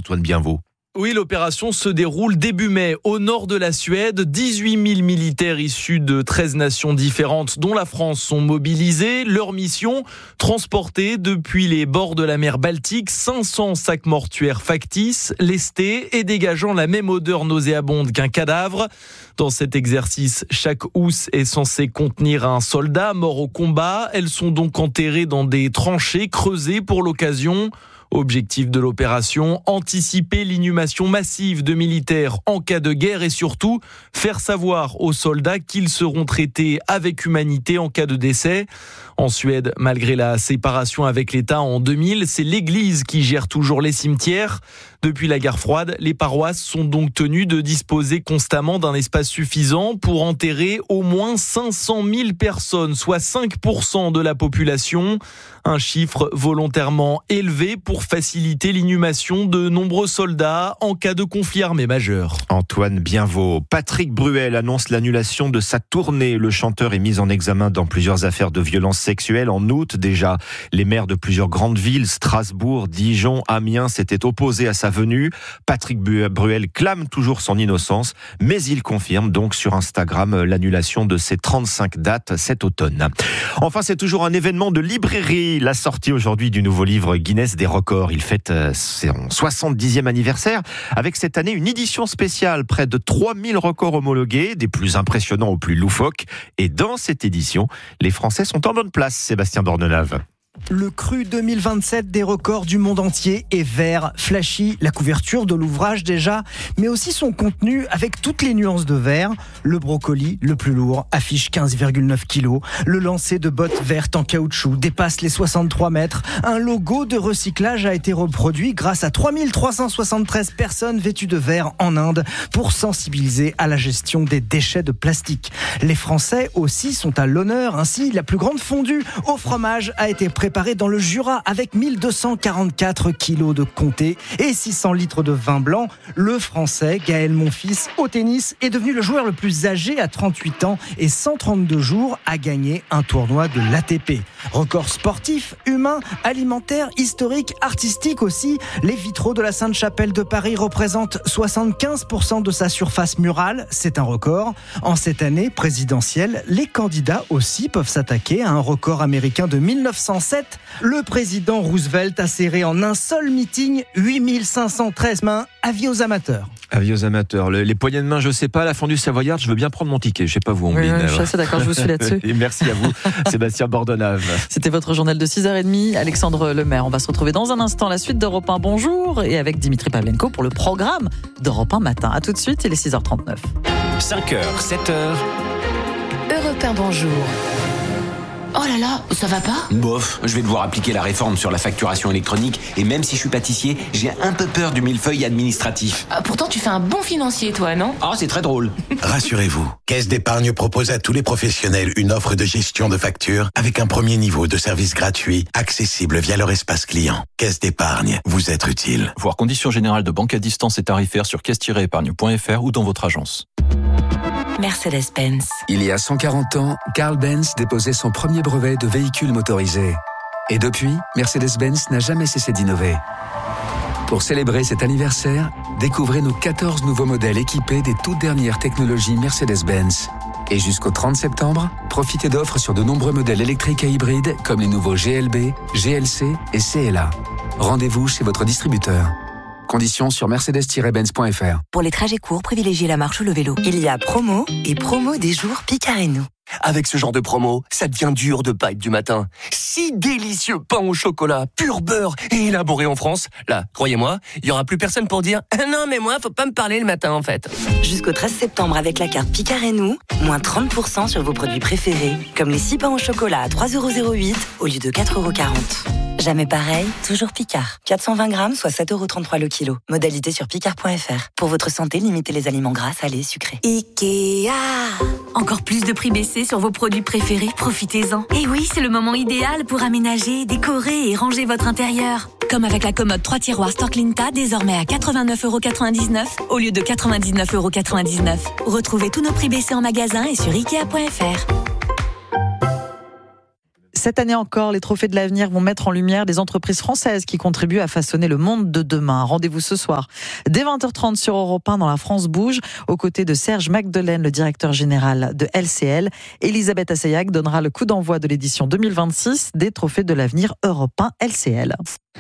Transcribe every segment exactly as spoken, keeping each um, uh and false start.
Antoine Bienvaux. Oui, l'opération se déroule début mai au nord de la Suède. dix-huit mille militaires issus de treize nations différentes, dont la France, sont mobilisés. Leur mission, transporter depuis les bords de la mer Baltique cinq cents sacs mortuaires factices, lestés et dégageant la même odeur nauséabonde qu'un cadavre. Dans cet exercice, chaque housse est censée contenir un soldat mort au combat. Elles sont donc enterrées dans des tranchées creusées pour l'occasion. Objectif de l'opération, anticiper l'inhumation massive de militaires en cas de guerre et surtout faire savoir aux soldats qu'ils seront traités avec humanité en cas de décès. En Suède, malgré la séparation avec l'État en deux mille, c'est l'Église qui gère toujours les cimetières. Depuis la guerre froide, les paroisses sont donc tenues de disposer constamment d'un espace suffisant pour enterrer au moins cinq cent mille personnes, soit cinq pour cent de la population. Un chiffre volontairement élevé pour faciliter l'inhumation de nombreux soldats en cas de conflit armé majeur. Antoine Bienvaux. Patrick Bruel annonce l'annulation de sa tournée. Le chanteur est mis en examen dans plusieurs affaires de violences sexuelles. En août déjà, les maires de plusieurs grandes villes, Strasbourg, Dijon, Amiens, s'étaient opposés à sa venue. Patrick Bruel clame toujours son innocence, mais il confirme donc sur Instagram l'annulation de ses trente-cinq dates cet automne. Enfin, c'est toujours un événement de librairie. La sortie aujourd'hui du nouveau livre Guinness des records. Il fête son soixante-dixième anniversaire avec cette année une édition spéciale. Près de trois mille records homologués, des plus impressionnants aux plus loufoques. Et dans cette édition, les Français sont en bonne place. Sébastien Bordenave. Le cru deux mille vingt-sept des records du monde entier est vert, flashy, la couverture de l'ouvrage déjà, mais aussi son contenu avec toutes les nuances de vert. Le brocoli, le plus lourd, affiche quinze virgule neuf kilos. Le lancer de bottes vertes en caoutchouc dépasse les soixante-trois mètres. Un logo de recyclage a été reproduit grâce à trois mille trois cent soixante-treize personnes vêtues de vert en Inde pour sensibiliser à la gestion des déchets de plastique. Les Français aussi sont à l'honneur. Ainsi, la plus grande fondue au fromage a été préparée préparé dans le Jura avec mille deux cent quarante-quatre kilos de comté et six cents litres de vin blanc. Le Français Gaël Monfils au tennis est devenu le joueur le plus âgé à trente-huit ans et cent trente-deux jours à gagner un tournoi de l'A T P. Record sportif, humain, alimentaire, historique, artistique aussi. Les vitraux de la Sainte-Chapelle de Paris représentent soixante-quinze pour cent de sa surface murale. C'est un record. En cette année présidentielle, les candidats aussi peuvent s'attaquer à un record américain de mille neuf cent sept. Le président Roosevelt a serré en un seul meeting huit mille cinq cent treize mains. Avis aux amateurs. Avis aux amateurs. Le, les poignées de main, je sais pas. La fondue savoyarde, je veux bien prendre mon ticket. Je sais pas vous, Ombline. Oui, je suis assez d'accord, je vous suis là-dessus. Et merci à vous, Sébastien Bordenave. C'était votre journal de six heures trente. Alexandre Lemaire. On va se retrouver dans un instant. La suite d'Europe un Bonjour et avec Dimitri Pavlenko pour le programme d'Europe un Matin. A tout de suite, il est six heures trente-neuf. cinq heures, sept heures. Europe un Bonjour. Oh là là, ça va pas ? Bof, je vais devoir appliquer la réforme sur la facturation électronique et même si je suis pâtissier, j'ai un peu peur du millefeuille administratif. Ah, pourtant tu fais un bon financier toi, non ? Ah, c'est très drôle. Rassurez-vous, Caisse d'épargne propose à tous les professionnels une offre de gestion de factures avec un premier niveau de service gratuit, accessible via leur espace client. Caisse d'épargne, vous êtes utile. Voir conditions générales de banque à distance et tarifaires sur caisse tiret épargne point f r ou dans votre agence. Mercedes-Benz. Il y a cent quarante ans, Carl Benz déposait son premier brevet de véhicule motorisé. Et depuis, Mercedes-Benz n'a jamais cessé d'innover. Pour célébrer cet anniversaire, découvrez nos quatorze nouveaux modèles équipés des toutes dernières technologies Mercedes-Benz. Et jusqu'au trente septembre, profitez d'offres sur de nombreux modèles électriques et hybrides comme les nouveaux G L B, G L C et C L A. Rendez-vous chez votre distributeur. Conditions sur mercedes tiret benz point f r. Pour les trajets courts, privilégiez la marche ou le vélo. Il y a promo et promo des jours Picard et nous. Avec ce genre de promo, ça devient dur de pas être du matin. Si délicieux pain au chocolat, pur beurre et élaboré en France. Là, croyez-moi, il y aura plus personne pour dire ah « Non, mais moi, faut pas me parler le matin, en fait ». Jusqu'au treize septembre, avec la carte Picard et nous, moins trente pour cent sur vos produits préférés, comme les six pains au chocolat à trois euros zéro huit au lieu de quatre euros quarante. Jamais pareil, toujours Picard. quatre cent vingt grammes, soit sept euros trente-trois le kilo. Modalité sur picard point f r. Pour votre santé, limitez les aliments gras, salés, sucrés. Ikea. Encore plus de prix baissés sur vos produits préférés, profitez-en. Et oui, c'est le moment idéal pour aménager, décorer et ranger votre intérieur. Comme avec la commode trois tiroirs Storklinta, désormais à quatre-vingt-neuf euros quatre-vingt-dix-neuf au lieu de quatre-vingt-dix-neuf euros quatre-vingt-dix-neuf. Retrouvez tous nos prix baissés en magasin et sur ikea point f r. Cette année encore, les trophées de l'avenir vont mettre en lumière des entreprises françaises qui contribuent à façonner le monde de demain. Rendez-vous ce soir dès vingt heures trente sur Europe un dans La France Bouge, aux côtés de Serge Magdelaine, le directeur général de L C L. Elisabeth Assayag donnera le coup d'envoi de l'édition deux mille vingt-six des trophées de l'avenir Europe un L C L.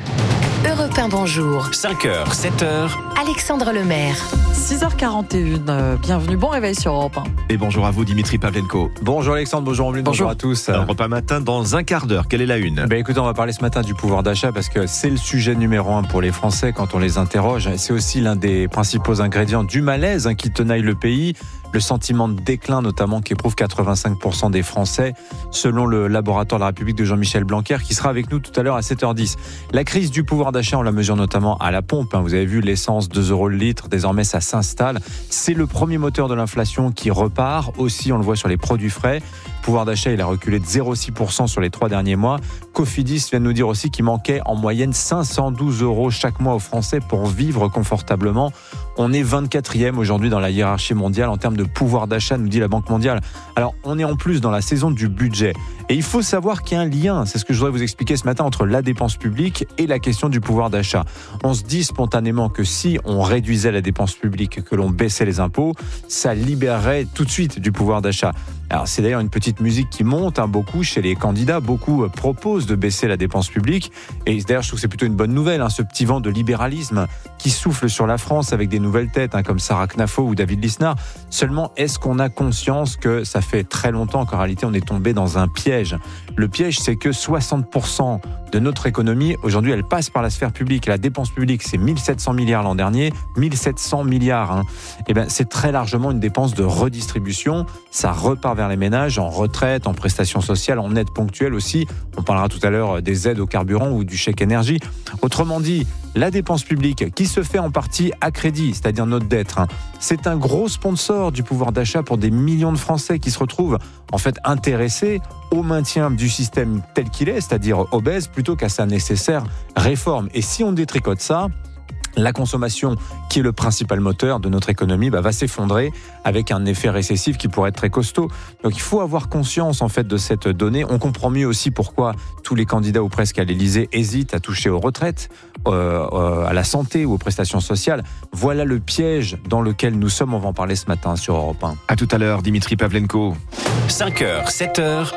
Europe un, bonjour. cinq heures, sept heures. Alexandre Lemaire. six heures quarante et une, euh, bienvenue, bon réveil sur Europe un. Et bonjour à vous, Dimitri Pavlenko. Bonjour Alexandre, bonjour Ambline, bonjour. bonjour à tous. Europe un matin dans un quart d'heure, quelle est la une ? Ben écoutez, on va parler ce matin du pouvoir d'achat parce que c'est le sujet numéro un pour les Français quand on les interroge. C'est aussi l'un des principaux ingrédients du malaise hein, qui tenaille le pays. Le sentiment de déclin notamment qu'éprouvent quatre-vingt-cinq pour cent des Français selon le laboratoire de la République de Jean-Michel Blanquer qui sera avec nous tout à l'heure à sept heures dix. La crise du pouvoir d'achat, on la mesure notamment à la pompe. Vous avez vu l'essence deux euros le litre, désormais ça s'installe. C'est le premier moteur de l'inflation qui repart. Aussi, on le voit sur les produits frais. Pouvoir d'achat, il a reculé de zéro virgule six pour cent sur les trois derniers mois. Cofidis vient de nous dire aussi qu'il manquait en moyenne cinq cent douze euros chaque mois aux Français pour vivre confortablement. On est vingt-quatrième aujourd'hui dans la hiérarchie mondiale en termes de pouvoir d'achat, nous dit la Banque mondiale. Alors, on est en plus dans la saison du budget. Et il faut savoir qu'il y a un lien, c'est ce que je voudrais vous expliquer ce matin, entre la dépense publique et la question du pouvoir d'achat. On se dit spontanément que si on réduisait la dépense publique, que l'on baissait les impôts, ça libérerait tout de suite du pouvoir d'achat. Alors c'est d'ailleurs une petite musique qui monte hein, beaucoup chez les candidats. Beaucoup euh, proposent de baisser la dépense publique. Et d'ailleurs je trouve que c'est plutôt une bonne nouvelle, hein, ce petit vent de libéralisme qui souffle sur la France avec des nouvelles têtes hein, comme Sarah Knafo ou David Lisnard. Seulement, est-ce qu'on a conscience que ça fait très longtemps qu'en réalité on est tombé dans un piège ? Le piège, c'est que soixante pour cent de notre économie, aujourd'hui, elle passe par la sphère publique. La dépense publique, c'est mille sept cents milliards l'an dernier, mille sept cents milliards. Hein. Et ben, c'est très largement une dépense de redistribution. Ça repart vers les ménages en retraite, en prestations sociales, en aide ponctuelle aussi. On parlera tout à l'heure des aides au carburant ou du chèque énergie. Autrement dit, la dépense publique qui se fait en partie à crédit, c'est-à-dire notre dette, hein, c'est un gros sponsor du pouvoir d'achat pour des millions de Français qui se retrouvent en fait intéressés au maintien du système tel qu'il est, c'est-à-dire obèse, plutôt qu'à sa nécessaire réforme. Et si on détricote ça, la consommation, qui est le principal moteur de notre économie, bah, va s'effondrer avec un effet récessif qui pourrait être très costaud. Donc il faut avoir conscience en fait de cette donnée. On comprend mieux aussi pourquoi tous les candidats ou presque à l'Élysée hésitent à toucher aux retraites, euh, euh, à la santé ou aux prestations sociales. Voilà le piège dans lequel nous sommes. On va en parler ce matin sur Europe un. À tout à l'heure, Dimitri Pavlenko. cinq heures, sept heures.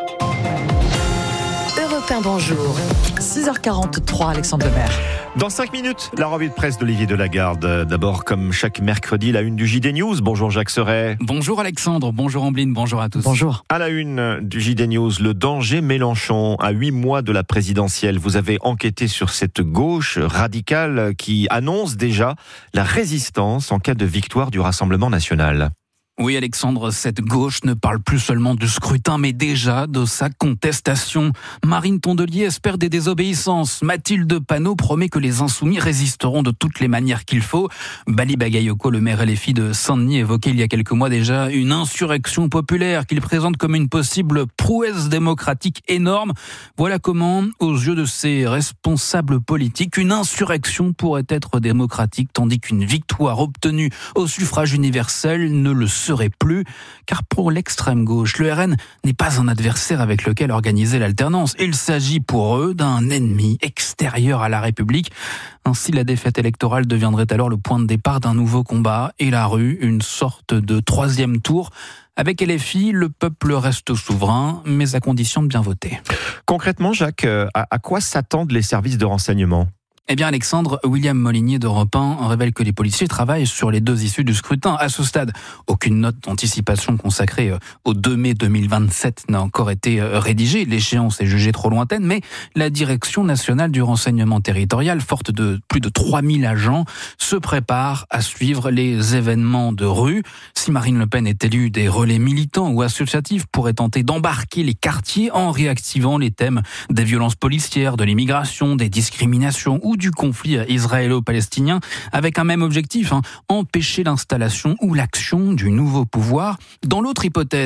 Europe un, bonjour. six heures quarante-trois, Alexandre Lemaire. Dans cinq minutes, la revue de presse d'Olivier Delagarde. D'abord, comme chaque mercredi, la une du J D News. Bonjour Jacques Serret. Bonjour Alexandre, bonjour Ambline, bonjour à tous. Bonjour. À la une du J D News, le danger Mélenchon. À huit mois de la présidentielle, vous avez enquêté sur cette gauche radicale qui annonce déjà la résistance en cas de victoire du Rassemblement national. Oui Alexandre, cette gauche ne parle plus seulement du scrutin, mais déjà de sa contestation. Marine Tondelier espère des désobéissances. Mathilde Panot promet que les insoumis résisteront de toutes les manières qu'il faut. Bali Bagayoko, le maire L F I de Saint-Denis, évoquait il y a quelques mois déjà une insurrection populaire qu'il présente comme une possible prouesse démocratique énorme. Voilà comment, aux yeux de ses responsables politiques, une insurrection pourrait être démocratique, tandis qu'une victoire obtenue au suffrage universel ne le serait plus, car pour l'extrême gauche, le R N n'est pas un adversaire avec lequel organiser l'alternance. Il s'agit pour eux d'un ennemi extérieur à la République. Ainsi, la défaite électorale deviendrait alors le point de départ d'un nouveau combat et la rue, une sorte de troisième tour. Avec L F I, le peuple reste souverain, mais à condition de bien voter. Concrètement, Jacques, à, à quoi s'attendent les services de renseignement ? Eh bien Alexandre, William Molinier d'Europe un révèle que les policiers travaillent sur les deux issues du scrutin. À ce stade, aucune note d'anticipation consacrée au deux mai deux mille vingt-sept n'a encore été rédigée. L'échéance est jugée trop lointaine, mais la Direction nationale du renseignement territorial, forte de plus de trois mille agents, se prépare à suivre les événements de rue. Si Marine Le Pen est élue, des relais militants ou associatifs pourraient tenter d'embarquer les quartiers en réactivant les thèmes des violences policières, de l'immigration, des discriminations ou du conflit israélo-palestinien, avec un même objectif, hein, empêcher l'installation ou l'action du nouveau pouvoir. Dans l'autre hypothèse,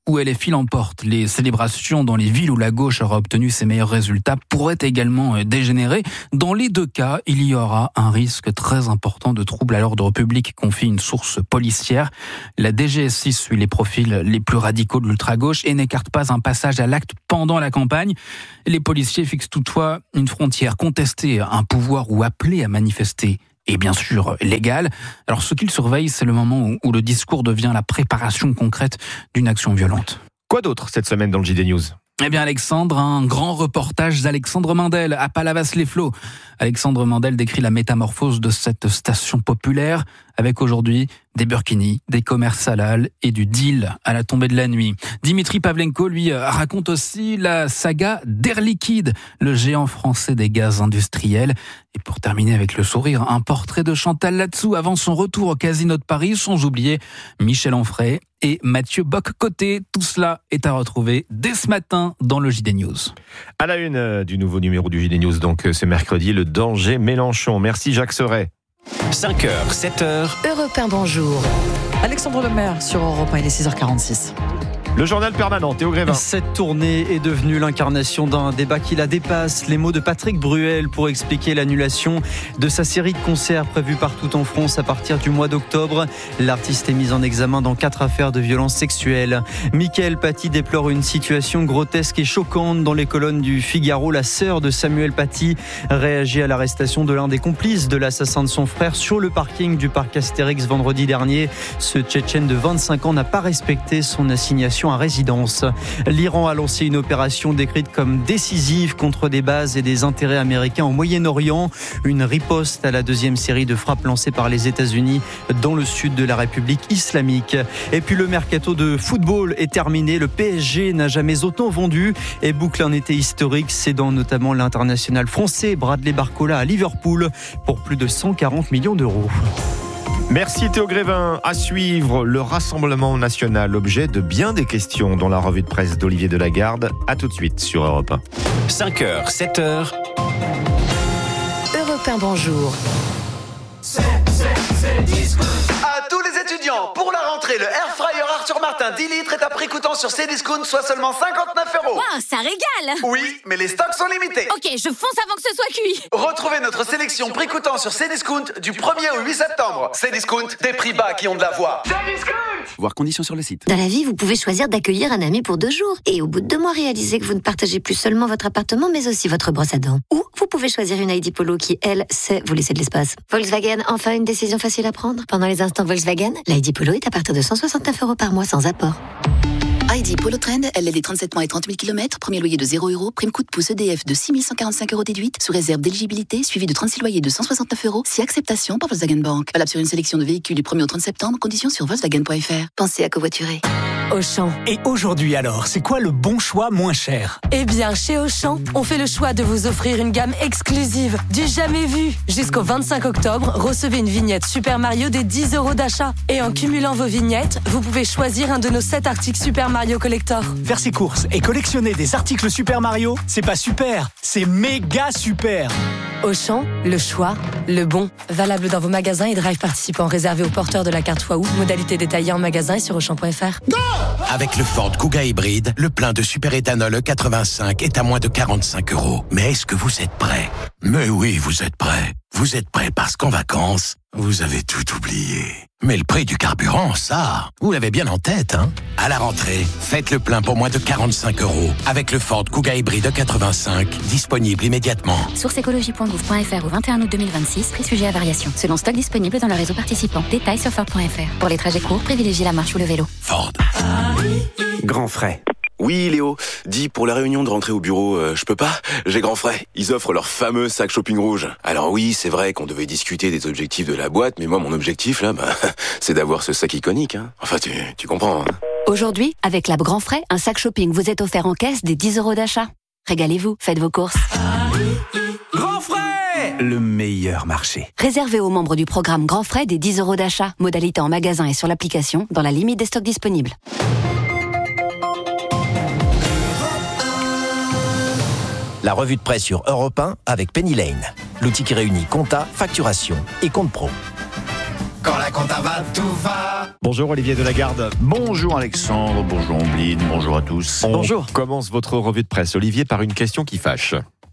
où L F I l'emporte. Les célébrations dans les villes où la gauche aura obtenu ses meilleurs résultats pourraient également dégénérer. Dans les deux cas, il y aura un risque très important de troubles à l'ordre public, confie une source policière. La D G S I suit les profils les plus radicaux de l'ultra-gauche et n'écarte pas un passage à l'acte pendant la campagne. Les policiers fixent toutefois une frontière. Contester un pouvoir ou appeler à manifester est bien sûr légal. Alors ce qu'ils surveillent, c'est le moment où, où le discours devient la préparation concrète d'une action violente. Quoi d'autre cette semaine dans le J D News ? Eh bien Alexandre, un grand reportage d'Alexandre Mandel à Palavas-les-Flots. Alexandre Mandel décrit la métamorphose de cette station populaire avec aujourd'hui des burkinis, des commerces halal et du deal à la tombée de la nuit. Dimitri Pavlenko, lui, raconte aussi la saga d'Air Liquide, le géant français des gaz industriels. Et pour terminer avec le sourire, un portrait de Chantal Latsou avant son retour au Casino de Paris, sans oublier Michel Onfray et Mathieu Bock-Côté. Tout cela est à retrouver dès ce matin dans le J D News. À la une euh, du nouveau numéro du J D News, donc ce mercredi, le danger Mélenchon. Merci Jacques Serret. cinq heures, sept heures. Europe un, bonjour. Alexandre Lemaire sur Europe un, il est six heures quarante-six. Le journal permanent, Théo Grévin. Cette tournée est devenue l'incarnation d'un débat qui la dépasse. Les mots de Patrick Bruel pour expliquer l'annulation de sa série de concerts prévus partout en France à partir du mois d'octobre. L'artiste est mis en examen dans quatre affaires de violences sexuelles. Mickaël Paty déplore une situation grotesque et choquante dans les colonnes du Figaro. La sœur de Samuel Paty réagit à l'arrestation de l'un des complices de l'assassin de son frère sur le parking du parc Astérix vendredi dernier. Ce Tchétchène de vingt-cinq ans n'a pas respecté son assignation à résidence. L'Iran a lancé une opération décrite comme décisive contre des bases et des intérêts américains au Moyen-Orient. Une riposte à la deuxième série de frappes lancées par les États-Unis dans le sud de la République islamique. Et puis le mercato de football est terminé. Le P S G n'a jamais autant vendu et boucle un été historique, cédant notamment l'international français Bradley Barcola à Liverpool pour plus de cent quarante millions d'euros. Merci Théo Grévin. À suivre, le Rassemblement national, objet de bien des questions dans la revue de presse d'Olivier Delagarde. À tout de suite sur Europe un. cinq heures, sept heures. Europe un, bonjour. C'est, c'est, c'est disco. À tous les étudiants, pour la rentrée, le Air Fryer Arthur Martin dix litres est à prix coûtant sur Cdiscount, soit seulement cinquante-neuf euros. Waouh, ça régale. Oui, mais les stocks sont limités. Ok, je fonce avant que ce soit cuit. Retrouvez notre sélection prix coûtant sur Cdiscount du premier au huit septembre. Cdiscount, des prix bas qui ont de la voix. Cdiscount. Voir conditions sur le site. Dans la vie, vous pouvez choisir d'accueillir un ami pour deux jours. Et au bout de deux mois, réaliser que vous ne partagez plus seulement votre appartement, mais aussi votre brosse à dents. Ou vous pouvez choisir une I D Polo qui, elle, sait vous laisser de l'espace. Volkswagen, enfin une décision facile à prendre. Pendant les instants Volkswagen, l'I D Polo est à partir de cent soixante-neuf euros par mois sans apport. I D Polo Trend, L L D trente-sept mois et trente mille kilomètres, premier loyer de zéro euros, prime coup de pouce E D F de six mille cent quarante-cinq euros déduite, sous réserve d'éligibilité, suivi de trente-six loyers de cent soixante-neuf euros, si acceptation par Volkswagen Bank. Valable sur une sélection de véhicules du premier au trente septembre, conditions sur Volkswagen point F R. Pensez à covoiturer. Auchan. Et aujourd'hui alors, c'est quoi le bon choix moins cher ? Eh bien, chez Auchan, on fait le choix de vous offrir une gamme exclusive, du jamais vu. Jusqu'au vingt-cinq octobre, recevez une vignette Super Mario des dix euros d'achat. Et en cumulant vos vignettes, vous pouvez choisir un de nos sept articles Super Mario Collector. Faire ses courses et collectionner des articles Super Mario, c'est pas super, c'est méga super. Auchan, le choix, le bon. Valable dans vos magasins et drive participants réservés aux porteurs de la carte Waouh. Modalité détaillée en magasin et sur auchan point F R. Go! Avec le Ford Kuga hybride, le plein de super-éthanol E quatre-vingt-cinq est à moins de quarante-cinq euros. Mais est-ce que vous êtes prêts ? Mais oui, vous êtes prêts. Vous êtes prêts parce qu'en vacances, vous avez tout oublié. Mais le prix du carburant, ça, vous l'avez bien en tête, hein ? À la rentrée, faites le plein pour moins de quarante-cinq euros avec le Ford Kuga hybride E quatre-vingt-cinq, disponible immédiatement. Source écologie point gouv point F R au vingt et un août deux mille vingt-six, prix sujet à variation. Selon stock disponible dans le réseau participant. Détails sur Ford point F R. Pour les trajets courts, privilégiez la marche ou le vélo. Ford. Grand frais. Oui, Léo. Dis, pour la réunion de rentrée au bureau, euh, je peux pas ? J'ai grand frais. Ils offrent leur fameux sac shopping rouge. Alors oui, c'est vrai qu'on devait discuter des objectifs de la boîte, mais moi, mon objectif, là, bah, c'est d'avoir ce sac iconique, hein. Enfin, tu, tu comprends, hein. Aujourd'hui, avec l'app Grand Frais, un sac shopping vous est offert en caisse des dix euros d'achat. Régalez-vous, faites vos courses. Grand frais ! Le meilleur marché. Réservé aux membres du programme Grand Frais des dix euros d'achat. Modalité en magasin et sur l'application, dans la limite des stocks disponibles. La revue de presse sur Europe un avec Penny Lane, l'outil qui réunit compta, facturation et compte pro. quand la compta va, tout va. Bonjour Olivier Delagarde. Bonjour Alexandre, bonjour Ombline, bonjour à tous. On Bonjour. Commence votre revue de presse, Olivier, par une question qui fâche.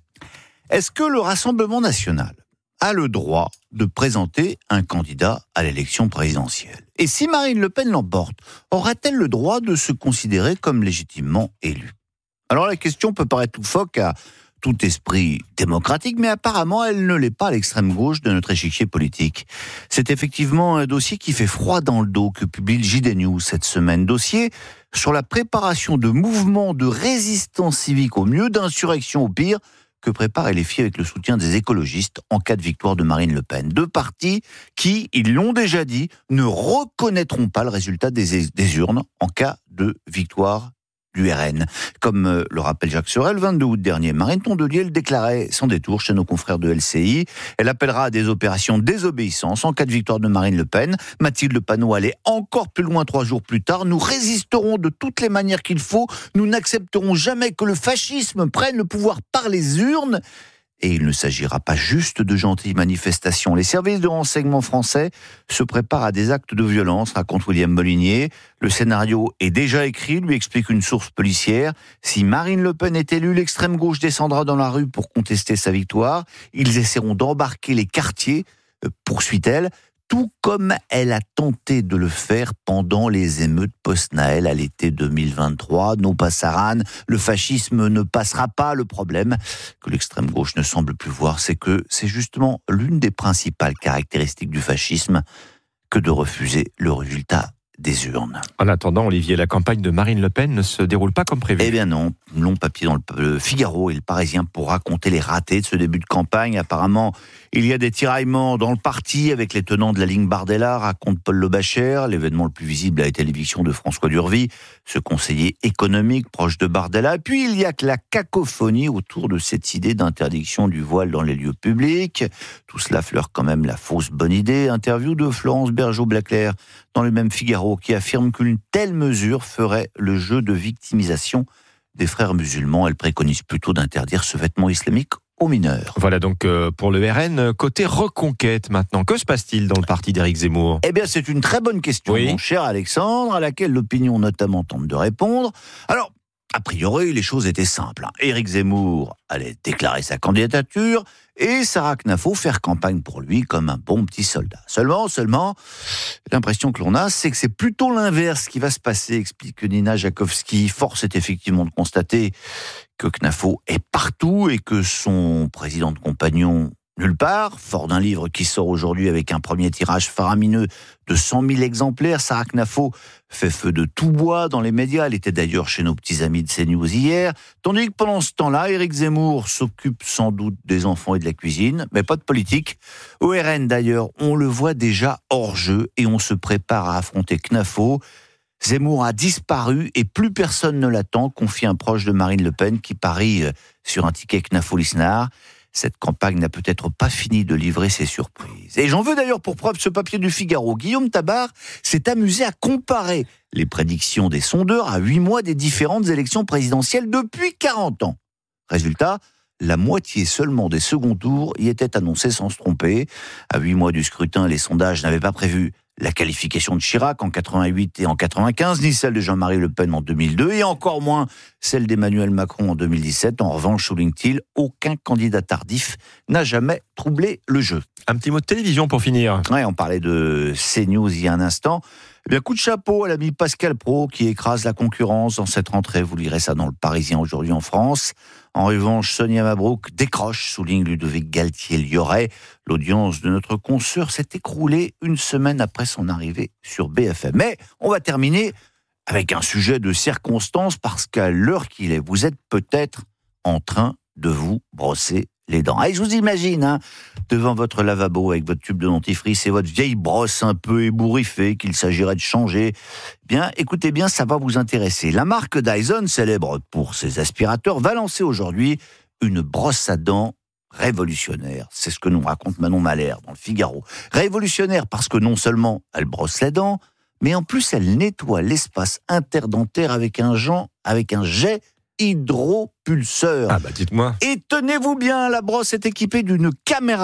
Est-ce que le Rassemblement national a le droit de présenter un candidat à l'élection présidentielle? Et si Marine Le Pen l'emporte, aura-t-elle le droit de se considérer comme légitimement élue? Alors la question peut paraître loufoque à tout esprit démocratique, mais apparemment elle ne l'est pas à l'extrême gauche de notre échiquier politique. C'est effectivement un dossier qui fait froid dans le dos que publie le J D News cette semaine. Dossier sur la préparation de mouvements de résistance civique au mieux, d'insurrection au pire, que prépare L F I avec le soutien des écologistes en cas de victoire de Marine Le Pen. Deux partis qui, ils l'ont déjà dit, ne reconnaîtront pas le résultat des, des urnes en cas de victoire du R N. Comme le rappelle Jacques Sorel, le vingt-deux août dernier, Marine Tondelier le déclarait sans détour chez nos confrères de L C I. Elle appellera à des opérations de désobéissance en cas de victoire de Marine Le Pen. Mathilde Panot allait encore plus loin trois jours plus tard. Nous résisterons de toutes les manières qu'il faut. Nous n'accepterons jamais que le fascisme prenne le pouvoir par les urnes. Et il ne s'agira pas juste de gentilles manifestations. Les services de renseignement français se préparent à des actes de violence, raconte William Molinier. Le scénario est déjà écrit, lui explique une source policière. Si Marine Le Pen est élue, l'extrême gauche descendra dans la rue pour contester sa victoire. Ils essaieront d'embarquer les quartiers, euh, poursuit-elle, tout comme elle a tenté de le faire pendant les émeutes post-Naël à l'été deux mille vingt-trois. No passaran, le fascisme ne passera pas. Le problème que l'extrême gauche ne semble plus voir, c'est que c'est justement l'une des principales caractéristiques du fascisme que de refuser le résultat des urnes. En attendant, Olivier, la campagne de Marine Le Pen ne se déroule pas comme prévu. Eh bien non, long papier dans le Figaro et le Parisien pour raconter les ratés de ce début de campagne. Apparemment, il y a des tiraillements dans le parti avec les tenants de la ligne Bardella, raconte Paul Le Bachère. L'événement le plus visible a été l'éviction de François Durvy, ce conseiller économique proche de Bardella. Et puis il y a que la cacophonie autour de cette idée d'interdiction du voile dans les lieux publics. Tout cela fleure quand même la fausse bonne idée. Interview de Florence Bergeau-Blaclair dans le même Figaro, qui affirme qu'une telle mesure ferait le jeu de victimisation des frères musulmans. Elle préconise plutôt d'interdire ce vêtement islamique aux mineurs. Voilà donc euh, pour le R N. Côté reconquête maintenant, que se passe-t-il dans le parti d'Éric Zemmour? Eh bien c'est une très bonne question, oui. Mon cher Alexandre, à laquelle l'opinion notamment tente de répondre. Alors, a priori, les choses étaient simples. Éric Zemmour allait déclarer sa candidature et Sarah Knafo faire campagne pour lui comme un bon petit soldat. Seulement, seulement, l'impression que l'on a, c'est que c'est plutôt l'inverse qui va se passer, explique Nina Jakovski. Force est effectivement de constater que Knafo est partout et que son président de compagnon nulle part, fort d'un livre qui sort aujourd'hui avec un premier tirage faramineux de cent mille exemplaires. Sarah Knafo fait feu de tout bois dans les médias. Elle était d'ailleurs chez nos petits amis de CNews hier. Tandis que pendant ce temps-là, Éric Zemmour s'occupe sans doute des enfants et de la cuisine, mais pas de politique. Au R N d'ailleurs, on le voit déjà hors jeu et on se prépare à affronter Knafo. Zemmour a disparu et plus personne ne l'attend, confie un proche de Marine Le Pen qui parie sur un ticket Knafo-Lisnard. Cette campagne n'a peut-être pas fini de livrer ses surprises. Et j'en veux d'ailleurs pour preuve ce papier du Figaro. Guillaume Tabar s'est amusé à comparer les prédictions des sondeurs à huit mois des différentes élections présidentielles depuis quarante ans. Résultat, la moitié seulement des seconds tours y étaient annoncés sans se tromper. À huit mois du scrutin, les sondages n'avaient pas prévu la qualification de Chirac en quatre-vingt-huit et en quatre-vingt-quinze, ni celle de Jean-Marie Le Pen en deux mille deux, et encore moins celle d'Emmanuel Macron en deux mille dix-sept. En revanche, souligne-t-il, aucun candidat tardif n'a jamais troublé le jeu. Un petit mot de télévision pour finir. Ouais, on parlait de CNews il y a un instant. Eh bien, coup de chapeau à l'ami Pascal Praud qui écrase la concurrence dans cette rentrée. Vous lirez ça dans le Parisien aujourd'hui en France. En revanche, Sonia Mabrouk décroche, souligne Ludovic Galtier-Lioret. L'audience de notre consoeur s'est écroulée une semaine après son arrivée sur B F M. Mais on va terminer avec un sujet de circonstance parce qu'à l'heure qu'il est, vous êtes peut-être en train de vous brosser les dents. Et je vous imagine, hein, devant votre lavabo avec votre tube de dentifrice et votre vieille brosse un peu ébouriffée qu'il s'agirait de changer. Bien, écoutez bien, ça va vous intéresser. La marque Dyson, célèbre pour ses aspirateurs, va lancer aujourd'hui une brosse à dents révolutionnaire. C'est ce que nous raconte Manon Malher dans le Figaro. Révolutionnaire parce que non seulement elle brosse les dents, mais en plus elle nettoie l'espace interdentaire avec un, genre, avec un jet hydropulseur. Ah bah dites-moi. Et tenez-vous bien, la brosse est équipée d'une caméra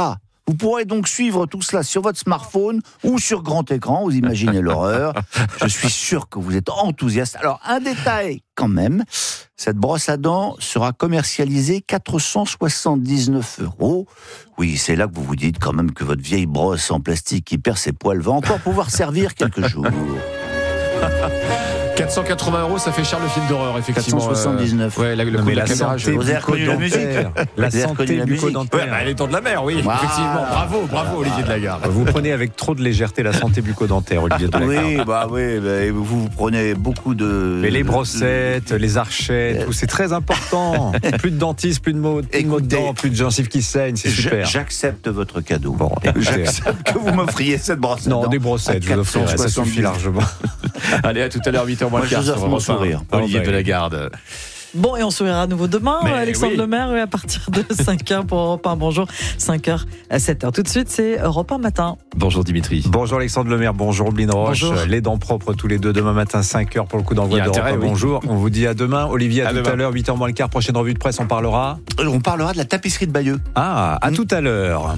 Vous pourrez donc suivre tout cela sur votre smartphone ou sur grand écran, vous imaginez l'horreur. Je suis sûr que vous êtes enthousiaste. Alors, un détail quand même, cette brosse à dents sera commercialisée quatre cent soixante-dix-neuf euros. Oui, c'est là que vous vous dites quand même que votre vieille brosse en plastique qui perd ses poils va encore pouvoir servir quelques jours. quatre cent quatre-vingts euros, ça fait cher le film d'horreur, effectivement. quatre cent soixante-dix-neuf. Euh, ouais, la, le coup de la, la caméra. Santé, vous avez reconnu la musique. La santé bucco-dentaire. Ouais, bah, elle est temps de la mer, oui, ah, effectivement. Bravo, bravo, Olivier de Lagarde. Vous prenez avec trop de légèreté la santé bucco-dentaire, Olivier de Lagarde. Oui, bah oui, bah, vous, vous prenez beaucoup de. Mais les brossettes, le... les archettes, tout, c'est très important. Plus de dentistes, plus de mots, plus de mots de dents, plus de gencives qui saignent, c'est super. J'accepte votre cadeau. Bon, j'accepte que vous m'offriez cette brosse. Non, des brossettes, je vous offrirai, ça suffit largement. Allez, à tout à l'heure, huit heures moins le quart. Sourire. Olivier de Lagarde. Bon, et on sourira à nouveau demain, Mais Alexandre oui. Lemaire, oui, à partir de cinq heures pour Europe un. Bonjour, cinq heures à sept heures. Tout de suite, c'est Europe un matin. Bonjour Dimitri. Bonjour Alexandre Lemaire, bonjour Blin Roche. Bonjour. Les dents propres tous les deux demain matin, cinq heures pour le coup d'envoi d'Europe un. Oui. Bonjour, on vous dit à demain. Olivier, à, à tout demain. à l'heure, huit heures moins le quart, prochaine revue de presse, on parlera. On parlera de la tapisserie de Bayeux. Ah, à mmh. tout à l'heure.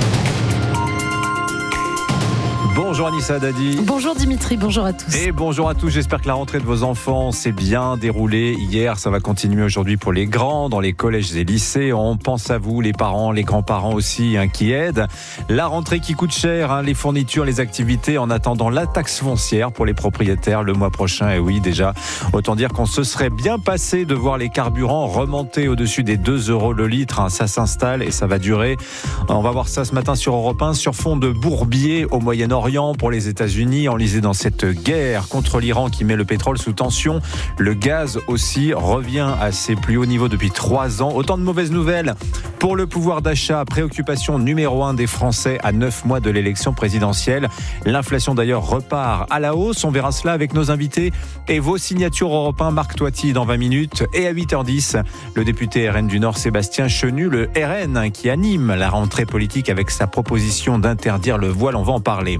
Bonjour Anissa Dadi. Bonjour Dimitri, bonjour à tous. Et bonjour à tous, j'espère que la rentrée de vos enfants s'est bien déroulée hier. Ça va continuer aujourd'hui pour les grands, dans les collèges et lycées. On pense à vous, les parents, les grands-parents aussi, hein, qui aident. La rentrée qui coûte cher, hein, les fournitures, les activités, en attendant la taxe foncière pour les propriétaires le mois prochain. Et oui, déjà, autant dire qu'on se serait bien passé de voir les carburants remonter au-dessus des deux euros le litre. Hein. Ça s'installe et ça va durer. On va voir ça ce matin sur Europe un, sur fond de bourbier au Moyen-Orient. Pour les États-Unis, enlisés dans cette guerre contre l'Iran qui met le pétrole sous tension. Le gaz aussi revient à ses plus hauts niveaux depuis trois ans. Autant de mauvaises nouvelles pour le pouvoir d'achat, préoccupation numéro un des Français à neuf mois de l'élection présidentielle. L'inflation d'ailleurs repart à la hausse. On verra cela avec nos invités et vos signatures Europe un. Marc Toiti dans vingt minutes. Et à huit heures dix, le député R N du Nord Sébastien Chenu, le R N qui anime la rentrée politique avec sa proposition d'interdire le voile. On va en parler.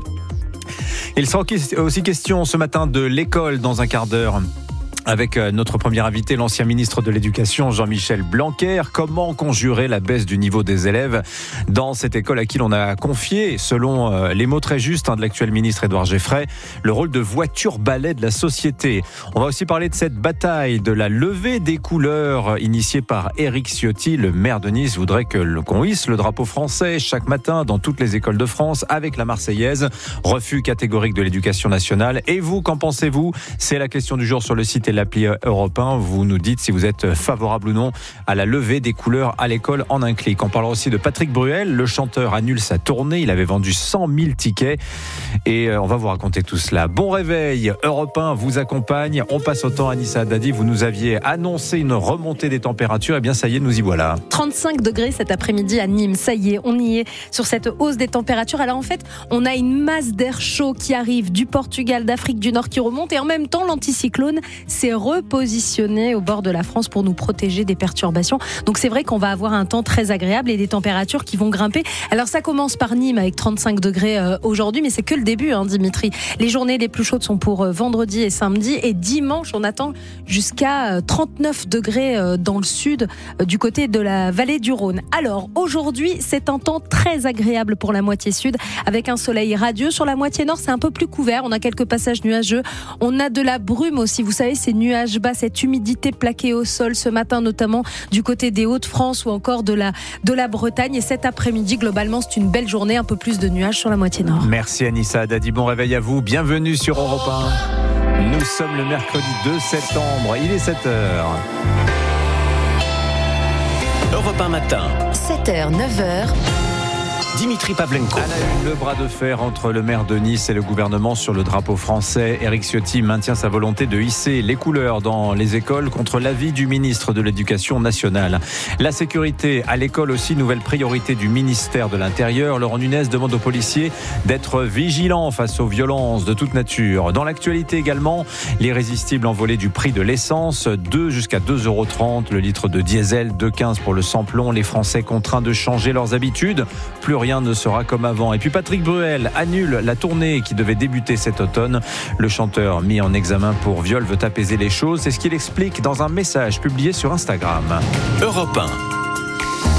Il sera aussi question ce matin de l'école dans un quart d'heure. Avec notre premier invité, l'ancien ministre de l'Éducation, Jean-Michel Blanquer. Comment conjurer la baisse du niveau des élèves dans cette école à qui l'on a confié, selon les mots très justes de l'actuel ministre Édouard Geffray, le rôle de voiture-balai de la société. On va aussi parler de cette bataille de la levée des couleurs initiée par Éric Ciotti. Le maire de Nice voudrait que qu'on hisse le drapeau français chaque matin dans toutes les écoles de France avec la Marseillaise. Refus catégorique de l'Éducation nationale. Et vous, qu'en pensez-vous ? C'est la question du jour sur le site et l'appli Europe un. Vous nous dites si vous êtes favorable ou non à la levée des couleurs à l'école en un clic. On parlera aussi de Patrick Bruel. Le chanteur annule sa tournée. Il avait vendu cent mille tickets. Et on va vous raconter tout cela. Bon réveil. Europe un vous accompagne. On passe au temps. Anissa Dadi, vous nous aviez annoncé une remontée des températures. Eh bien, ça y est, nous y voilà. trente-cinq degrés cet après-midi à Nîmes. Ça y est, on y est sur cette hausse des températures. Alors en fait, on a une masse d'air chaud qui arrive du Portugal, d'Afrique du Nord qui remonte. Et en même temps, l'anticyclone s'est repositionné au bord de la France pour nous protéger des perturbations. Donc c'est vrai qu'on va avoir un temps très agréable et des températures qui vont grimper. Alors ça commence par Nîmes avec trente-cinq degrés euh, aujourd'hui, mais c'est que le début, hein, Dimitri. Les journées les plus chaudes sont pour euh, vendredi et samedi. Et dimanche, on attend jusqu'à euh, trente-neuf degrés euh, dans le sud, euh, du côté de la vallée du Rhône. Alors aujourd'hui, c'est un temps très agréable pour la moitié sud, avec un soleil radieux. Sur la moitié nord, c'est un peu plus couvert. On a quelques passages nuageux. On a de la brume aussi. Vous savez, ces nuages bas, cette humidité plaquée au sol ce matin, notamment du côté des Hauts-de-France ou encore de la, de la Bretagne. Et cet après-midi, globalement, c'est une belle journée, un peu plus de nuages sur la moitié nord. Merci Anissa Dadi, bon réveil à vous. Bienvenue sur Europe un. Nous sommes le mercredi deux septembre, il est sept heures. Europe un matin. sept heures, neuf heures. Dimitri Pavlenko. À la une, le bras de fer entre le maire de Nice et le gouvernement sur le drapeau français. Éric Ciotti maintient sa volonté de hisser les couleurs dans les écoles contre l'avis du ministre de l'Éducation nationale. La sécurité à l'école aussi, nouvelle priorité du ministère de l'Intérieur. Laurent Nunez demande aux policiers d'être vigilants face aux violences de toute nature. Dans l'actualité également, l'irrésistible envolée du prix de l'essence, deux jusqu'à deux euros trente le litre de diesel, deux euros quinze pour le sans-plomb. Les Français contraints de changer leurs habitudes. Plus rien ne sera comme avant. Et puis Patrick Bruel annule la tournée qui devait débuter cet automne. Le chanteur mis en examen pour viol veut apaiser les choses. C'est ce qu'il explique dans un message publié sur Instagram. Europe un.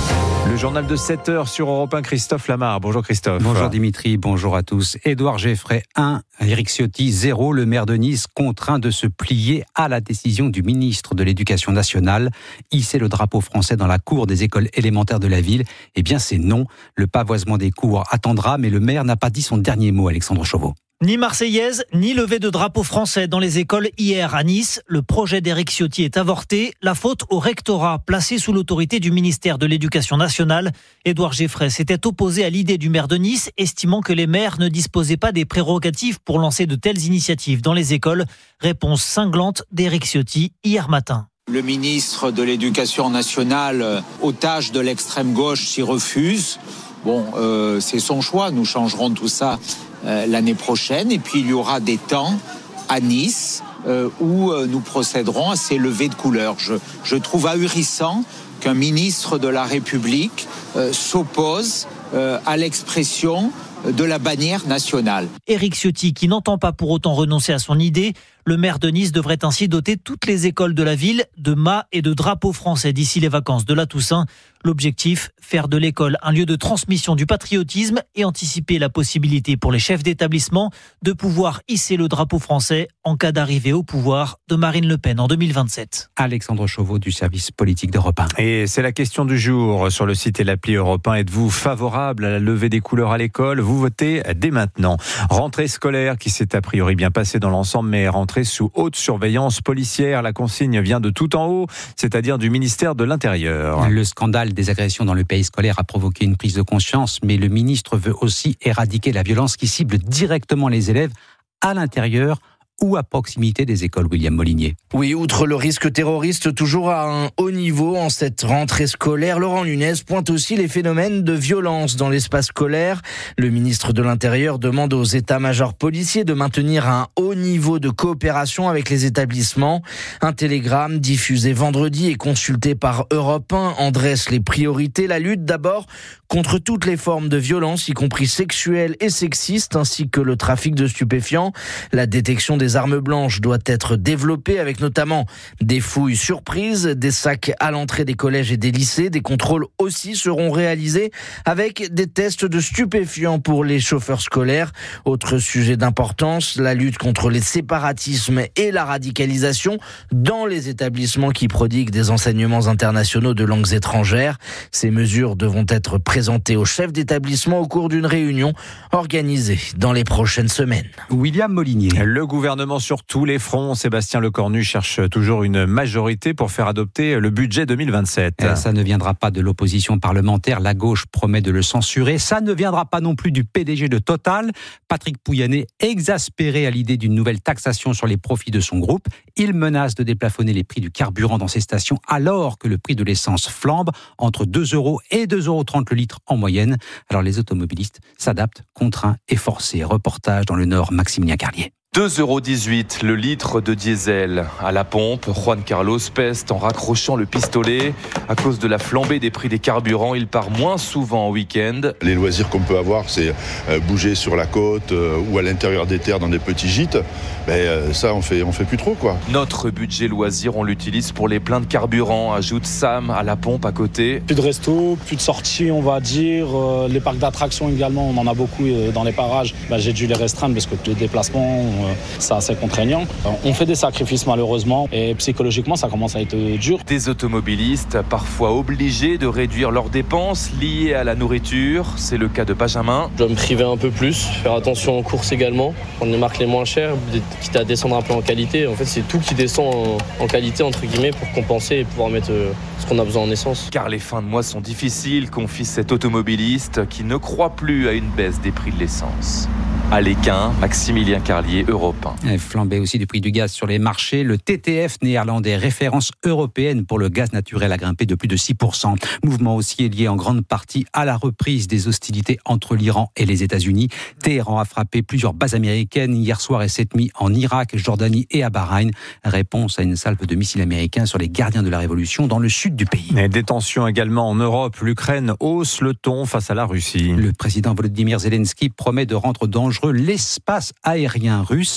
Le journal de sept heures sur Europe un, Christophe Lamar. Bonjour Christophe. Bonjour Dimitri, bonjour à tous. Édouard Geffray un, Éric Ciotti zéro. Le maire de Nice contraint de se plier à la décision du ministre de l'Éducation nationale. Hisser le drapeau français dans la cour des écoles élémentaires de la ville, eh bien c'est non. Le pavoisement des cours attendra, mais le maire n'a pas dit son dernier mot, Alexandre Chauveau. Ni marseillaise, ni levée de drapeau français dans les écoles hier à Nice. Le projet d'Éric Ciotti est avorté. La faute au rectorat, placé sous l'autorité du ministère de l'Éducation nationale. Édouard Geffray s'était opposé à l'idée du maire de Nice, estimant que les maires ne disposaient pas des prérogatives pour lancer de telles initiatives dans les écoles. Réponse cinglante d'Éric Ciotti hier matin. Le ministre de l'Éducation nationale, otage de l'extrême gauche, s'y refuse. Bon, euh, c'est son choix. Nous changerons tout ça euh, l'année prochaine. Et puis, il y aura des temps à Nice euh, où euh, nous procéderons à ces levées de couleurs. Je, je trouve ahurissant qu'un ministre de la République euh, s'oppose euh, à l'expression de la bannière nationale. Éric Ciotti, qui n'entend pas pour autant renoncer à son idée, le maire de Nice devrait ainsi doter toutes les écoles de la ville de mâts et de drapeaux français d'ici les vacances de la Toussaint. L'objectif, faire de l'école un lieu de transmission du patriotisme et anticiper la possibilité pour les chefs d'établissement de pouvoir hisser le drapeau français en cas d'arrivée au pouvoir de Marine Le Pen en deux mille vingt-sept. Alexandre Chauveau du service politique d'Europe un. Et c'est la question du jour sur le site et l'appli Europe un. Êtes-vous favorable à la levée des couleurs à l'école ? Vous votez dès maintenant. Rentrée scolaire qui s'est a priori bien passée dans l'ensemble, mais rentrée sous haute surveillance policière. La consigne vient de tout en haut, c'est-à-dire du ministère de l'Intérieur. Le scandale des agressions dans le pays scolaire a provoqué une prise de conscience, mais le ministre veut aussi éradiquer la violence qui cible directement les élèves à l'intérieur ou à proximité des écoles. William Molinier. Oui, outre le risque terroriste toujours à un haut niveau en cette rentrée scolaire, Laurent Nunez pointe aussi les phénomènes de violence dans l'espace scolaire. Le ministre de l'Intérieur demande aux états-majors policiers de maintenir un haut niveau de coopération avec les établissements. Un télégramme diffusé vendredi et consulté par Europe un en dresse les priorités. La lutte d'abord contre toutes les formes de violence, y compris sexuelles et sexistes, ainsi que le trafic de stupéfiants. La détection des armes blanches doit être développée avec notamment des fouilles surprises, des sacs à l'entrée des collèges et des lycées. Des contrôles aussi seront réalisés avec des tests de stupéfiants pour les chauffeurs scolaires. Autre sujet d'importance, la lutte contre les séparatismes et la radicalisation dans les établissements qui prodiguent des enseignements internationaux de langues étrangères. Ces mesures devront être présentées aux chefs d'établissement au cours d'une réunion organisée dans les prochaines semaines. William Molinier. Le gouvernement sur tous les fronts. Sébastien Lecornu cherche toujours une majorité pour faire adopter le budget deux mille vingt-sept. Ça ne viendra pas de l'opposition parlementaire. La gauche promet de le censurer. Ça ne viendra pas non plus du P D G de Total. Patrick Pouyanné, exaspéré à l'idée d'une nouvelle taxation sur les profits de son groupe. Il menace de déplafonner les prix du carburant dans ses stations alors que le prix de l'essence flambe entre deux euros et deux euros trente le litre en moyenne. Alors les automobilistes s'adaptent, contraints et forcés. Reportage dans le Nord, Maximilien Carlier. deux euros dix-huit le litre de diesel à la pompe. Juan Carlos peste en raccrochant le pistolet. À cause de la flambée des prix des carburants, il part moins souvent en week-end. Les loisirs qu'on peut avoir, c'est bouger sur la côte ou à l'intérieur des terres dans des petits gîtes. Mais ça, on fait, on fait plus trop, quoi. Notre budget loisir, on l'utilise pour les pleins de carburant, ajoute Sam à la pompe à côté. Plus de resto, plus de sorties, on va dire. Les parcs d'attractions également, on en a beaucoup dans les parages. Ben, j'ai dû les restreindre parce que les déplacements, c'est assez contraignant. On fait des sacrifices malheureusement et psychologiquement ça commence à être dur. Des automobilistes parfois obligés de réduire leurs dépenses liées à la nourriture. C'est le cas de Benjamin. Je dois me priver un peu plus, faire attention aux courses également, prendre les marques les moins chères, quitte à descendre un peu en qualité. En fait c'est tout qui descend en, en qualité entre guillemets pour compenser et pouvoir mettre ce qu'on a besoin en essence. Car les fins de mois sont difficiles, confie cet automobiliste qui ne croit plus à une baisse des prix de l'essence. À l'Équin, Maximilien Carlier, Europe un. Flambée aussi du prix du gaz sur les marchés. Le T T F néerlandais, référence européenne pour le gaz naturel, a grimpé de plus de six pour cent. Mouvement aussi lié en grande partie à la reprise des hostilités entre l'Iran et les États-Unis. Téhéran a frappé plusieurs bases américaines hier soir et cette nuit en Irak, Jordanie et à Bahreïn. Réponse à une salve de missiles américains sur les gardiens de la révolution dans le sud du pays. Et des tensions également en Europe. L'Ukraine hausse le ton face à la Russie. Le président Volodymyr Zelensky promet de rendre dangereux l'espace aérien russe.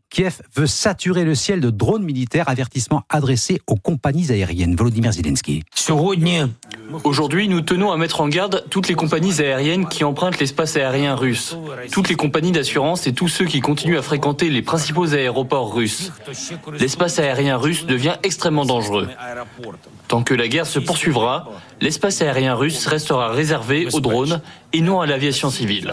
Kiev veut saturer le ciel de drones militaires, avertissement adressé aux compagnies aériennes. Volodymyr Zelensky. Aujourd'hui, nous tenons à mettre en garde toutes les compagnies aériennes qui empruntent l'espace aérien russe, toutes les compagnies d'assurance et tous ceux qui continuent à fréquenter les principaux aéroports russes. L'espace aérien russe devient extrêmement dangereux. Tant que la guerre se poursuivra, l'espace aérien russe restera réservé aux drones et non à l'aviation civile.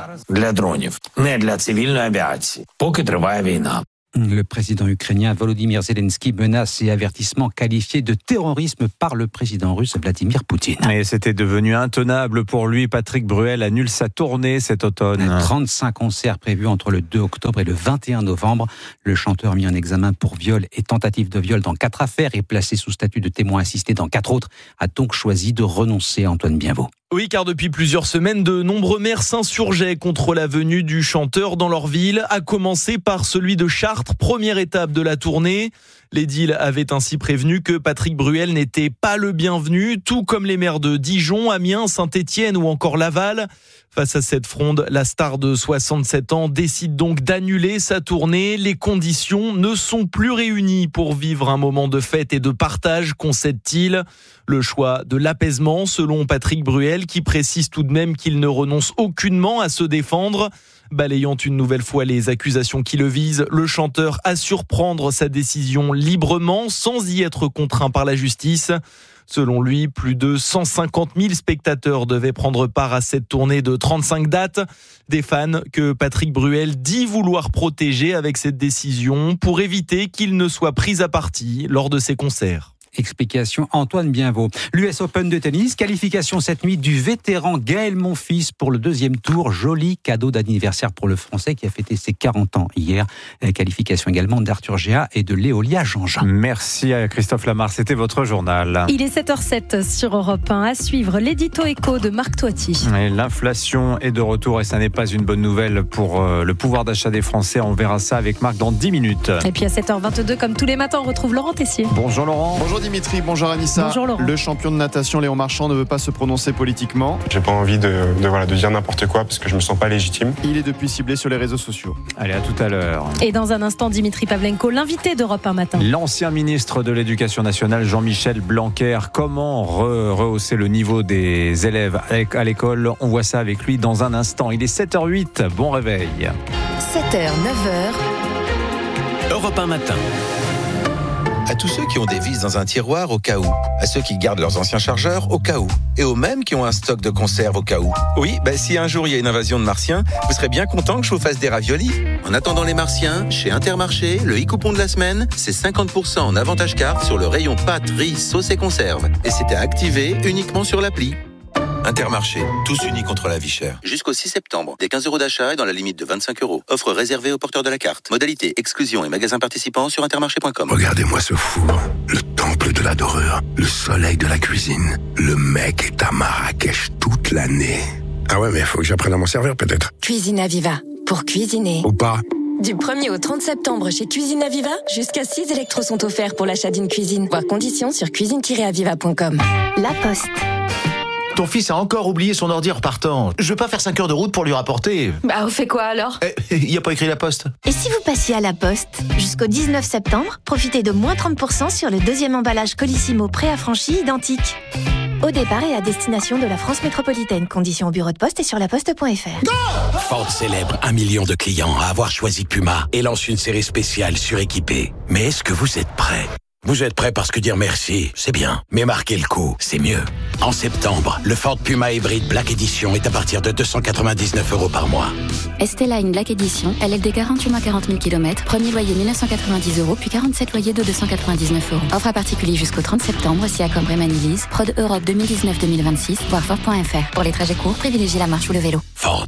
Le président ukrainien Volodymyr Zelensky menace et avertissements qualifiés de terrorisme par le président russe Vladimir Poutine. Et c'était devenu intenable pour lui. Patrick Bruel annule sa tournée cet automne. trente-cinq concerts prévus entre le deux octobre et le vingt et un novembre. Le chanteur mis en examen pour viol et tentative de viol dans quatre affaires et placé sous statut de témoin assisté dans quatre autres a donc choisi de renoncer à Antoine Bienvaux. Oui, car depuis plusieurs semaines, de nombreux maires s'insurgeaient contre la venue du chanteur dans leur ville, à commencer par celui de Chartres, première étape de la tournée. L'édile avait ainsi prévenu que Patrick Bruel n'était pas le bienvenu, tout comme les maires de Dijon, Amiens, Saint-Étienne ou encore Laval. Face à cette fronde, la star de soixante-sept ans décide donc d'annuler sa tournée. Les conditions ne sont plus réunies pour vivre un moment de fête et de partage, concède-t-il. Le choix de l'apaisement, selon Patrick Bruel, qui précise tout de même qu'il ne renonce aucunement à se défendre. Balayant une nouvelle fois les accusations qui le visent, le chanteur assure prendre sa décision librement, sans y être contraint par la justice. Selon lui, plus de cent cinquante mille spectateurs devaient prendre part à cette tournée de trente-cinq dates. Des fans que Patrick Bruel dit vouloir protéger avec cette décision pour éviter qu'ils ne soient pris à partie lors de ses concerts. Explication Antoine Bienvaux. L'U S Open de tennis, qualification cette nuit du vétéran Gaël Monfils pour le deuxième tour. Joli cadeau d'anniversaire pour le Français qui a fêté ses quarante ans hier. Qualification également d'Arthur Géat et de Léolia Jean-Jean. Merci à Christophe Lamar, c'était votre journal. Il est sept heures sept sur Europe un. À suivre l'édito éco de Marc Toiti. Et l'inflation est de retour et ça n'est pas une bonne nouvelle pour le pouvoir d'achat des Français. On verra ça avec Marc dans dix minutes. Et puis à sept heures vingt-deux, comme tous les matins, on retrouve Laurent Tessier. Bonjour Laurent. Bonjour Dimitri, bonjour Anissa. Bonjour Laurent. Le champion de natation Léon Marchand ne veut pas se prononcer politiquement. J'ai pas envie de, de, voilà, de dire n'importe quoi parce que je me sens pas légitime. Il est depuis ciblé sur les réseaux sociaux. Allez, à tout à l'heure. Et dans un instant, Dimitri Pavlenko, l'invité d'Europe un matin. L'ancien ministre de l'Éducation nationale, Jean-Michel Blanquer. Comment re- rehausser le niveau des élèves à l'école? On voit ça avec lui dans un instant. Il est sept heures huit, bon réveil. sept heures, neuf heures. Europe un matin. À tous ceux qui ont des vis dans un tiroir au cas où, à ceux qui gardent leurs anciens chargeurs au cas où, et aux mêmes qui ont un stock de conserve au cas où. Oui, bah, si un jour il y a une invasion de martiens, vous serez bien content que je vous fasse des raviolis. En attendant les martiens, chez Intermarché, le e-coupon de la semaine, c'est cinquante pour cent en avantage carte sur le rayon pâtes, riz, sauce et conserve. Et c'était activé uniquement sur l'appli. Intermarché, tous unis contre la vie chère. Jusqu'au six septembre, des quinze euros d'achat et dans la limite de vingt-cinq euros. Offre réservée aux porteurs de la carte. Modalité, exclusion et magasins participants sur intermarché point com. Regardez-moi ce four, le temple de la dorure, le soleil de la cuisine. Le mec est à Marrakech toute l'année. Ah ouais, mais faut que j'apprenne à m'en servir peut-être. Cuisine Aviva, pour cuisiner. Ou pas. Du premier au trente septembre chez Cuisine Aviva, jusqu'à six électros sont offerts pour l'achat d'une cuisine. Voir conditions sur cuisine tiret aviva point com. La Poste. Ton fils a encore oublié son ordi en repartant. Je veux pas faire cinq heures de route pour lui rapporter. Bah, on fait quoi alors? Eh, y a pas écrit La Poste. Et si vous passiez à La Poste? Jusqu'au dix-neuf septembre, profitez de moins trente pour cent sur le deuxième emballage Colissimo pré-affranchi identique. Au départ et à destination de la France métropolitaine. Conditions au bureau de poste et sur laposte point f r. Ford célèbre un million de clients à avoir choisi Puma et lance une série spéciale suréquipée. Mais est-ce que vous êtes prêts? Vous êtes prêts parce que dire merci, c'est bien. Mais marquer le coup, c'est mieux. En septembre, le Ford Puma Hybrid Black Edition est à partir de deux cent quatre-vingt-dix-neuf euros par mois. Esteline Black Edition, L L D garantie moins quarante mille kilomètres, premier loyer mille neuf cent quatre-vingt-dix euros, puis quarante-sept loyers de deux cent quatre-vingt-dix-neuf euros. Offre à particulier jusqu'au trente septembre, si accord Bremen Lease, Prod Europe deux mille dix-neuf deux mille vingt-six, voir Ford point f r. Pour les trajets courts, privilégiez la marche ou le vélo. Ford.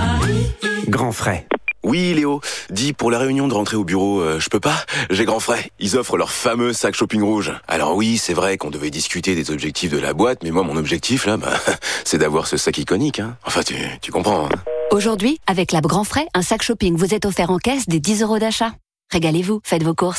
Grand frais. Oui, Léo, dis, pour la réunion de rentrée au bureau, euh, je peux pas? J'ai grand frais. Ils offrent leur fameux sac shopping rouge. Alors oui, c'est vrai qu'on devait discuter des objectifs de la boîte, mais moi, mon objectif, là, bah, c'est d'avoir ce sac iconique, hein. Enfin, tu, tu comprends, hein. Aujourd'hui, avec l'app Grand Frais, un sac shopping vous est offert en caisse des dix euros d'achat. Régalez-vous, faites vos courses.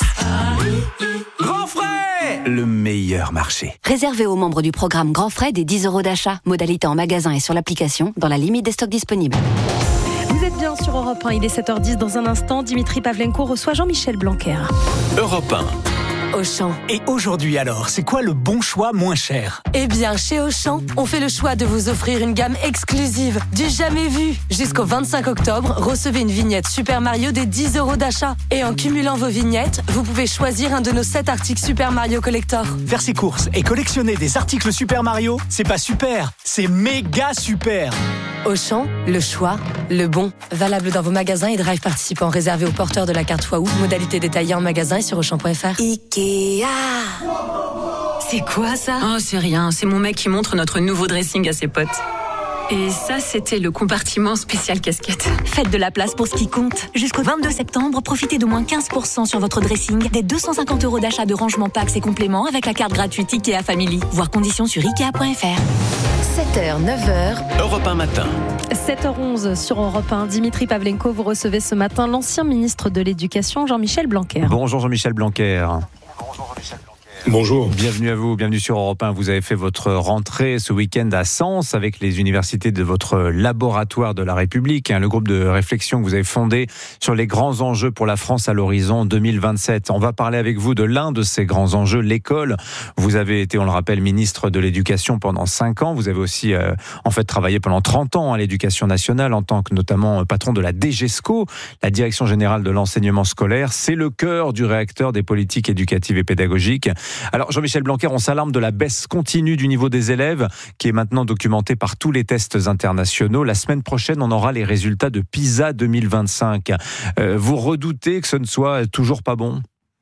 Grand frais! Le meilleur marché. Réservé aux membres du programme Grand Frais des dix euros d'achat. Modalité en magasin et sur l'application, dans la limite des stocks disponibles. Vous êtes bien sur Europe un, il est sept heures dix. Dans un instant, Dimitri Pavlenko reçoit Jean-Michel Blanquer. Europe un. Auchan. Et aujourd'hui alors, c'est quoi le bon choix moins cher ? Eh bien, chez Auchan, on fait le choix de vous offrir une gamme exclusive, du jamais vu. Jusqu'au vingt-cinq octobre, recevez une vignette Super Mario des dix euros d'achat. Et en cumulant vos vignettes, vous pouvez choisir un de nos sept articles Super Mario Collector. Faire ses courses et collectionner des articles Super Mario, c'est pas super, c'est méga super. Auchan, le choix, le bon. Valable dans vos magasins et drive participants réservés aux porteurs de la carte Waouh. Modalité détaillée en magasin et sur auchan point f r. Ikea. C'est quoi ça ? Oh, c'est rien. C'est mon mec qui montre notre nouveau dressing à ses potes. Et ça, c'était le compartiment spécial casquette. Faites de la place pour ce qui compte. Jusqu'au vingt-deux septembre, profitez d'au moins quinze pour cent sur votre dressing, des deux cent cinquante euros d'achat de rangement packs et compléments avec la carte gratuite Ikea Family. Voir conditions sur ikea point f r. sept heures, neuf heures. Europe un matin. sept heures onze sur Europe un. Dimitri Pavlenko, vous recevez ce matin l'ancien ministre de l'Éducation, Jean-Michel Blanquer. Bonjour Jean-Michel Blanquer. Bonjour. Bienvenue à vous, bienvenue sur Europe un. Vous avez fait votre rentrée ce week-end à Sens avec les universités de votre laboratoire de la République, le groupe de réflexion que vous avez fondé sur les grands enjeux pour la France à l'horizon deux mille vingt-sept. On va parler avec vous de l'un de ces grands enjeux, l'école. Vous avez été, on le rappelle, ministre de l'Éducation pendant cinq ans. Vous avez aussi euh, en fait travaillé pendant trente ans à l'Éducation nationale en tant que notamment patron de la D G E S C O, la Direction générale de l'enseignement scolaire. C'est le cœur du réacteur des politiques éducatives et pédagogiques. Alors Jean-Michel Blanquer, on s'alarme de la baisse continue du niveau des élèves qui est maintenant documentée par tous les tests internationaux. La semaine prochaine, on aura les résultats de PISA deux mille vingt-cinq. Euh, vous redoutez que ce ne soit toujours pas bon ?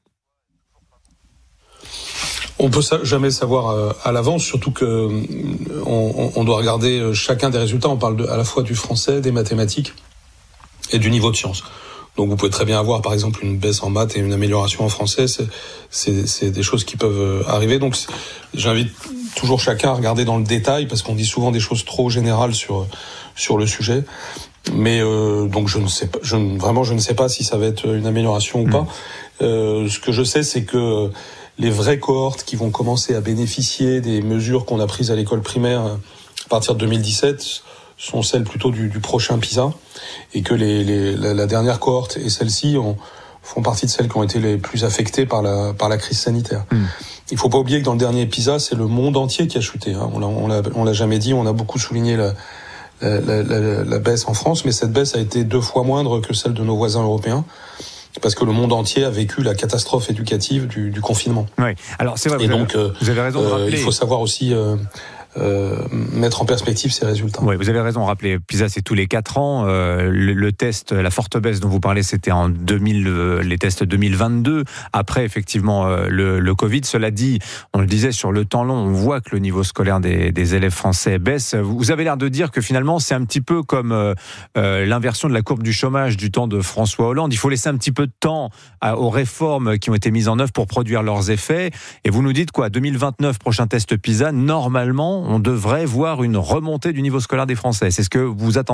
On peut jamais savoir à l'avance, surtout que on, on doit regarder chacun des résultats. On parle de, à la fois du français, des mathématiques et du niveau de sciences. Donc vous pouvez très bien avoir par exemple une baisse en maths et une amélioration en français, c'est, c'est, c'est des choses qui peuvent arriver. Donc j'invite toujours chacun à regarder dans le détail parce qu'on dit souvent des choses trop générales sur sur le sujet. Mais euh, donc je ne sais pas, je, vraiment je ne sais pas si ça va être une amélioration ou pas. Euh, ce que je sais, c'est que les vraies cohortes qui vont commencer à bénéficier des mesures qu'on a prises à l'école primaire à partir de deux mille dix-sept sont celles plutôt du, du prochain PISA, et que les, les, la, la dernière cohorte et celle-ci ont, font partie de celles qui ont été les plus affectées par la, par la crise sanitaire. Mmh. Il faut pas oublier que dans le dernier PISA, c'est le monde entier qui a chuté. Hein. On l'a, on l'a, on l'a jamais dit, on a beaucoup souligné la, la, la, la, la baisse en France, mais cette baisse a été deux fois moindre que celle de nos voisins européens. Parce que le monde entier a vécu la catastrophe éducative du, du confinement. Oui. Alors c'est vrai. Et vous donc, avez, vous avez raison de rappeler. Euh, il faut savoir aussi euh, euh, mettre en perspective ces résultats. Oui, vous avez raison de rappeler. PISA, c'est tous les quatre ans. Euh, le, le test, la forte baisse dont vous parlez, c'était en deux mille, euh, les tests deux mille vingt-deux. Après, effectivement, euh, le, le Covid. Cela dit, on le disait sur le temps long, on voit que le niveau scolaire des, des élèves français baisse. Vous avez l'air de dire que finalement, c'est un petit peu comme euh, euh, l'inversion de la courbe du chômage du temps de François Hollande. Il faut laisser un petit peu de temps à, aux réformes qui ont été mises en œuvre pour produire leurs effets. Et vous nous dites quoi ? deux mille vingt-neuf, prochain test PISA, normalement, on devrait voir une remontée du niveau scolaire des Français. C'est ce que vous attendez ?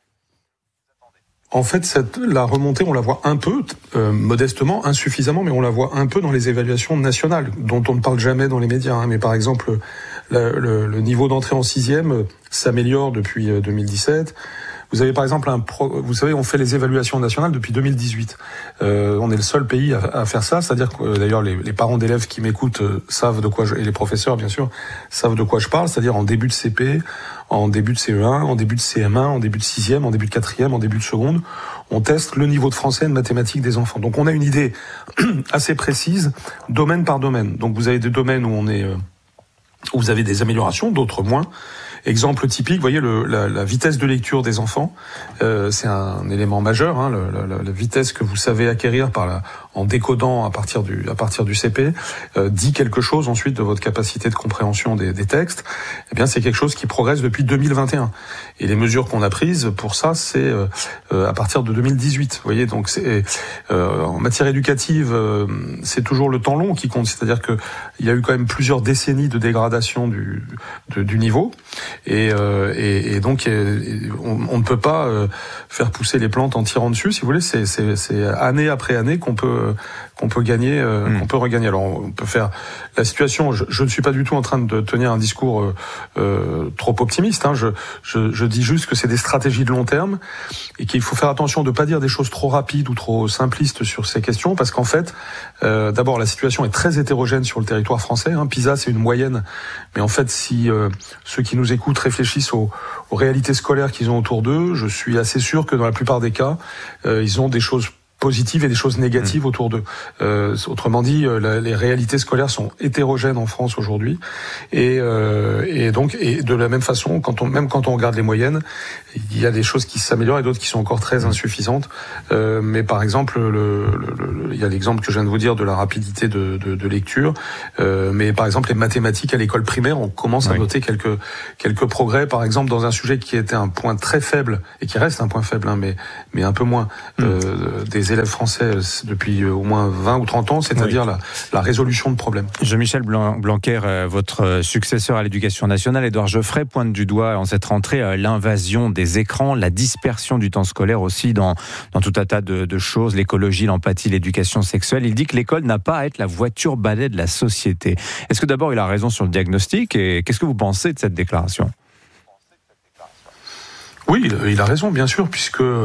En fait, cette, la remontée, on la voit un peu, euh, modestement, insuffisamment, mais on la voit un peu dans les évaluations nationales, dont on ne parle jamais dans les médias. Hein. Mais par exemple, la, le, le niveau d'entrée en sixième s'améliore depuis deux mille dix-sept. Vous avez par exemple un, pro, vous savez, on fait les évaluations nationales depuis deux mille dix-huit. Euh, on est le seul pays à, à faire ça, c'est-à-dire que euh, d'ailleurs les, les parents d'élèves qui m'écoutent euh, savent de quoi je, et les professeurs bien sûr savent de quoi je parle, c'est-à-dire en début de C P, en début de C E un, en début de C M un, en début de sixième, en début de quatrième, en début de seconde, on teste le niveau de français et de mathématiques des enfants. Donc on a une idée assez précise, domaine par domaine. Donc vous avez des domaines où on est, euh, où vous avez des améliorations, d'autres moins. Exemple typique, vous voyez, le, la, la vitesse de lecture des enfants, euh, c'est un élément majeur. Hein, le, la, la vitesse que vous savez acquérir par la, en décodant à partir du, à partir du C P, euh, dit quelque chose ensuite de votre capacité de compréhension des, des textes. Eh bien, c'est quelque chose qui progresse depuis deux mille vingt et un. Et les mesures qu'on a prises pour ça, c'est euh, euh, à partir de deux mille dix-huit. Vous voyez, donc c'est euh, en matière éducative, euh, c'est toujours le temps long qui compte. C'est-à-dire que il y a eu quand même plusieurs décennies de dégradation du, de, du niveau. Et, euh, et, et donc on, on ne peut pas euh, faire pousser les plantes en tirant dessus, si vous voulez. C'est, c'est, c'est année après année qu'on peut euh, qu'on peut gagner, euh, mmh. qu'on peut regagner. Alors on peut faire la situation. Je, je ne suis pas du tout en train de tenir un discours euh, euh, trop optimiste. Hein. Je, je, je dis juste que c'est des stratégies de long terme et qu'il faut faire attention de ne pas dire des choses trop rapides ou trop simplistes sur ces questions, parce qu'en fait, euh, d'abord la situation est très hétérogène sur le territoire français. Hein. PISA, c'est une moyenne, mais en fait, si euh, ceux qui nous écoutent réfléchissent aux, aux réalités scolaires qu'ils ont autour d'eux, je suis assez sûr que dans la plupart des cas, euh, ils ont des choses positives et des choses négatives mmh. autour d'eux. Euh, autrement dit, euh, la, les réalités scolaires sont hétérogènes en France aujourd'hui, et, euh, et donc et de la même façon, quand on, même quand on regarde les moyennes, il y a des choses qui s'améliorent et d'autres qui sont encore très insuffisantes. Euh, mais par exemple, le, le, le, il y a l'exemple que je viens de vous dire de la rapidité de, de, de lecture. Euh, mais par exemple, les mathématiques à l'école primaire, on commence oui. à noter quelques quelques progrès. Par exemple, dans un sujet qui était un point très faible et qui reste un point faible, hein, mais mais un peu moins mmh. euh, des élèves français depuis au moins vingt ou trente ans, c'est-à-dire oui. la, la résolution de problèmes. Jean-Michel Blanquer, votre successeur à l'Éducation nationale, Édouard Geoffrey, pointe du doigt en cette rentrée l'invasion des écrans, la dispersion du temps scolaire aussi dans, dans tout un tas de, de choses, l'écologie, l'empathie, l'éducation sexuelle. Il dit que l'école n'a pas à être la voiture balai de la société. Est-ce que d'abord il a raison sur le diagnostic, et qu'est-ce que vous pensez de cette déclaration ? Oui, il a raison, bien sûr, puisque euh,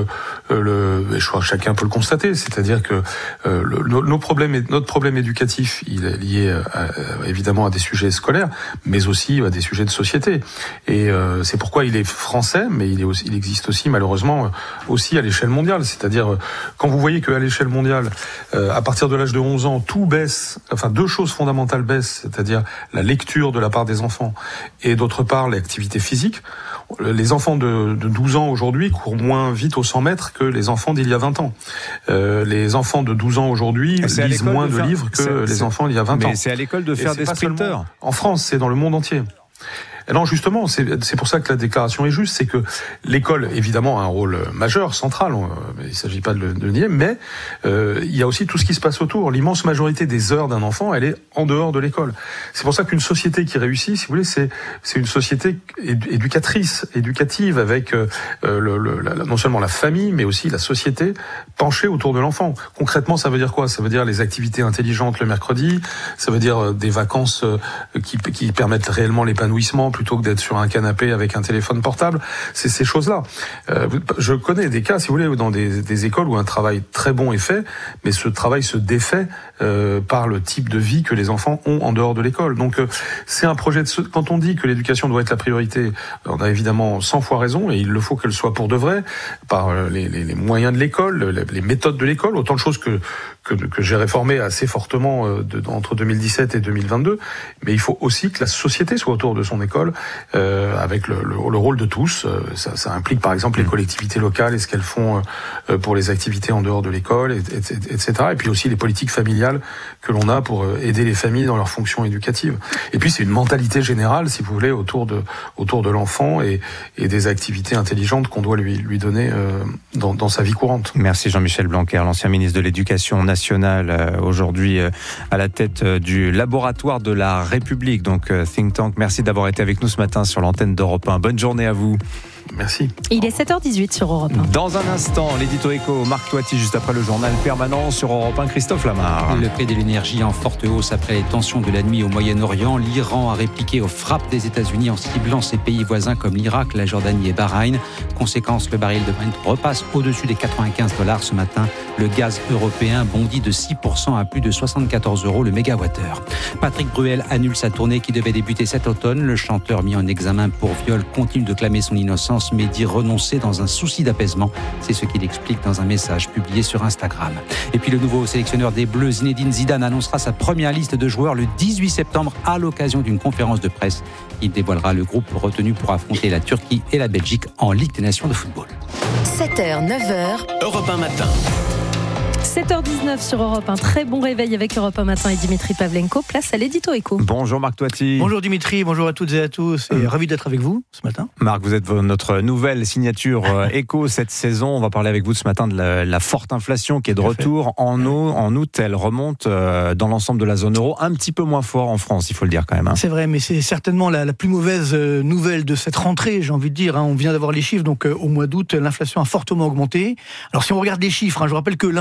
le, je crois que chacun peut le constater, c'est-à-dire que euh, le, nos problèmes, notre problème éducatif, il est lié à, à, évidemment à des sujets scolaires, mais aussi à des sujets de société. Et euh, c'est pourquoi il est français, mais il, est aussi, il existe aussi malheureusement aussi à l'échelle mondiale. C'est-à-dire quand vous voyez qu'à l'échelle mondiale, euh, à partir de l'âge de onze ans, tout baisse, enfin deux choses fondamentales baissent, c'est-à-dire la lecture de la part des enfants et d'autre part l'activité physique. Les enfants de, de douze ans aujourd'hui courent moins vite aux cent mètres que les enfants d'il y a vingt ans. Euh, les enfants de douze ans aujourd'hui lisent moins de, de faire, livres que c'est, les c'est, enfants d'il y a vingt ans. Mais c'est à l'école de faire des sprinteurs. En France, c'est dans le monde entier. Et non, justement, c'est, c'est pour ça que la déclaration est juste, c'est que l'école, évidemment, a un rôle majeur, central, on, il ne s'agit pas de le, de le nier, mais euh, il y a aussi tout ce qui se passe autour. L'immense majorité des heures d'un enfant, elle est en dehors de l'école. C'est pour ça qu'une société qui réussit, si vous voulez, c'est, c'est une société éducatrice, éducative, avec euh, le, le, la, non seulement la famille, mais aussi la société penchée autour de l'enfant. Concrètement, ça veut dire quoi ? Ça veut dire les activités intelligentes le mercredi, ça veut dire des vacances euh, qui, qui permettent réellement l'épanouissement, plutôt que d'être sur un canapé avec un téléphone portable. C'est ces choses-là. Euh, je connais des cas, si vous voulez, dans des, des écoles où un travail très bon est fait, mais ce travail se défait euh, par le type de vie que les enfants ont en dehors de l'école. Donc euh, c'est un projet de... Quand on dit que l'éducation doit être la priorité, on a évidemment cent fois raison, et il le faut qu'elle soit pour de vrai, par les, les, les moyens de l'école, les, les méthodes de l'école, autant de choses que que, que j'ai réformé assez fortement euh, de, entre deux mille dix-sept et deux mille vingt-deux, mais il faut aussi que la société soit autour de son école, euh, avec le, le, le rôle de tous. Euh, ça, ça implique par exemple les collectivités locales et ce qu'elles font euh, pour les activités en dehors de l'école, et, et, et cetera. Et puis aussi les politiques familiales que l'on a pour aider les familles dans leurs fonctions éducatives. Et puis c'est une mentalité générale, si vous voulez, autour de autour de l'enfant et, et des activités intelligentes qu'on doit lui lui donner euh, dans, dans sa vie courante. Merci Jean-Michel Blanquer, l'ancien ministre de l'Éducation nationale, aujourd'hui à la tête du laboratoire de la République, donc think tank. Merci d'avoir été avec nous ce matin sur l'antenne d'Europe un. Bonne journée à vous. Merci. Il est sept heures dix-huit sur Europe un. Dans un instant, l'édito éco, Marc Toiti, juste après le journal permanent sur Europe un, Christophe Lamar. Le prix de l'énergie en forte hausse après les tensions de la nuit au Moyen-Orient. L'Iran a répliqué aux frappes des États-Unis en ciblant ses pays voisins comme l'Irak, la Jordanie et Bahreïn. Conséquence, le baril de Brent repasse au-dessus des quatre-vingt-quinze dollars ce matin. Le gaz européen bondit de six pour cent à plus de soixante-quatorze euros le mégawattheure. Patrick Bruel annule sa tournée qui devait débuter cet automne. Le chanteur mis en examen pour viol continue de clamer son innocence, mais dit renoncer dans un souci d'apaisement. C'est ce qu'il explique dans un message publié sur Instagram. Et puis le nouveau sélectionneur des Bleus, Zinedine Zidane, annoncera sa première liste de joueurs le dix-huit septembre à l'occasion d'une conférence de presse. Il dévoilera le groupe retenu pour affronter la Turquie et la Belgique en Ligue des Nations de football. sept heures, neuf heures, Europe un matin. sept heures dix-neuf sur Europe un. Très bon réveil avec Europe un matin et Dimitri Pavlenko. Place à l'édito éco. Bonjour Marc Toiti. Bonjour Dimitri, bonjour à toutes et à tous. Et ravi d'être avec vous ce matin. Marc, vous êtes notre nouvelle signature éco cette saison. On va parler avec vous ce matin de la, la forte inflation qui est de retour en, eau, en août. Elle remonte dans l'ensemble de la zone euro. Un petit peu moins fort en France, il faut le dire quand même. Hein. C'est vrai, mais c'est certainement la, la plus mauvaise nouvelle de cette rentrée, j'ai envie de dire. Hein. On vient d'avoir les chiffres, donc au mois d'août, l'inflation a fortement augmenté. Alors si on regarde les chiffres, hein, je rappelle que l'inflation, c'est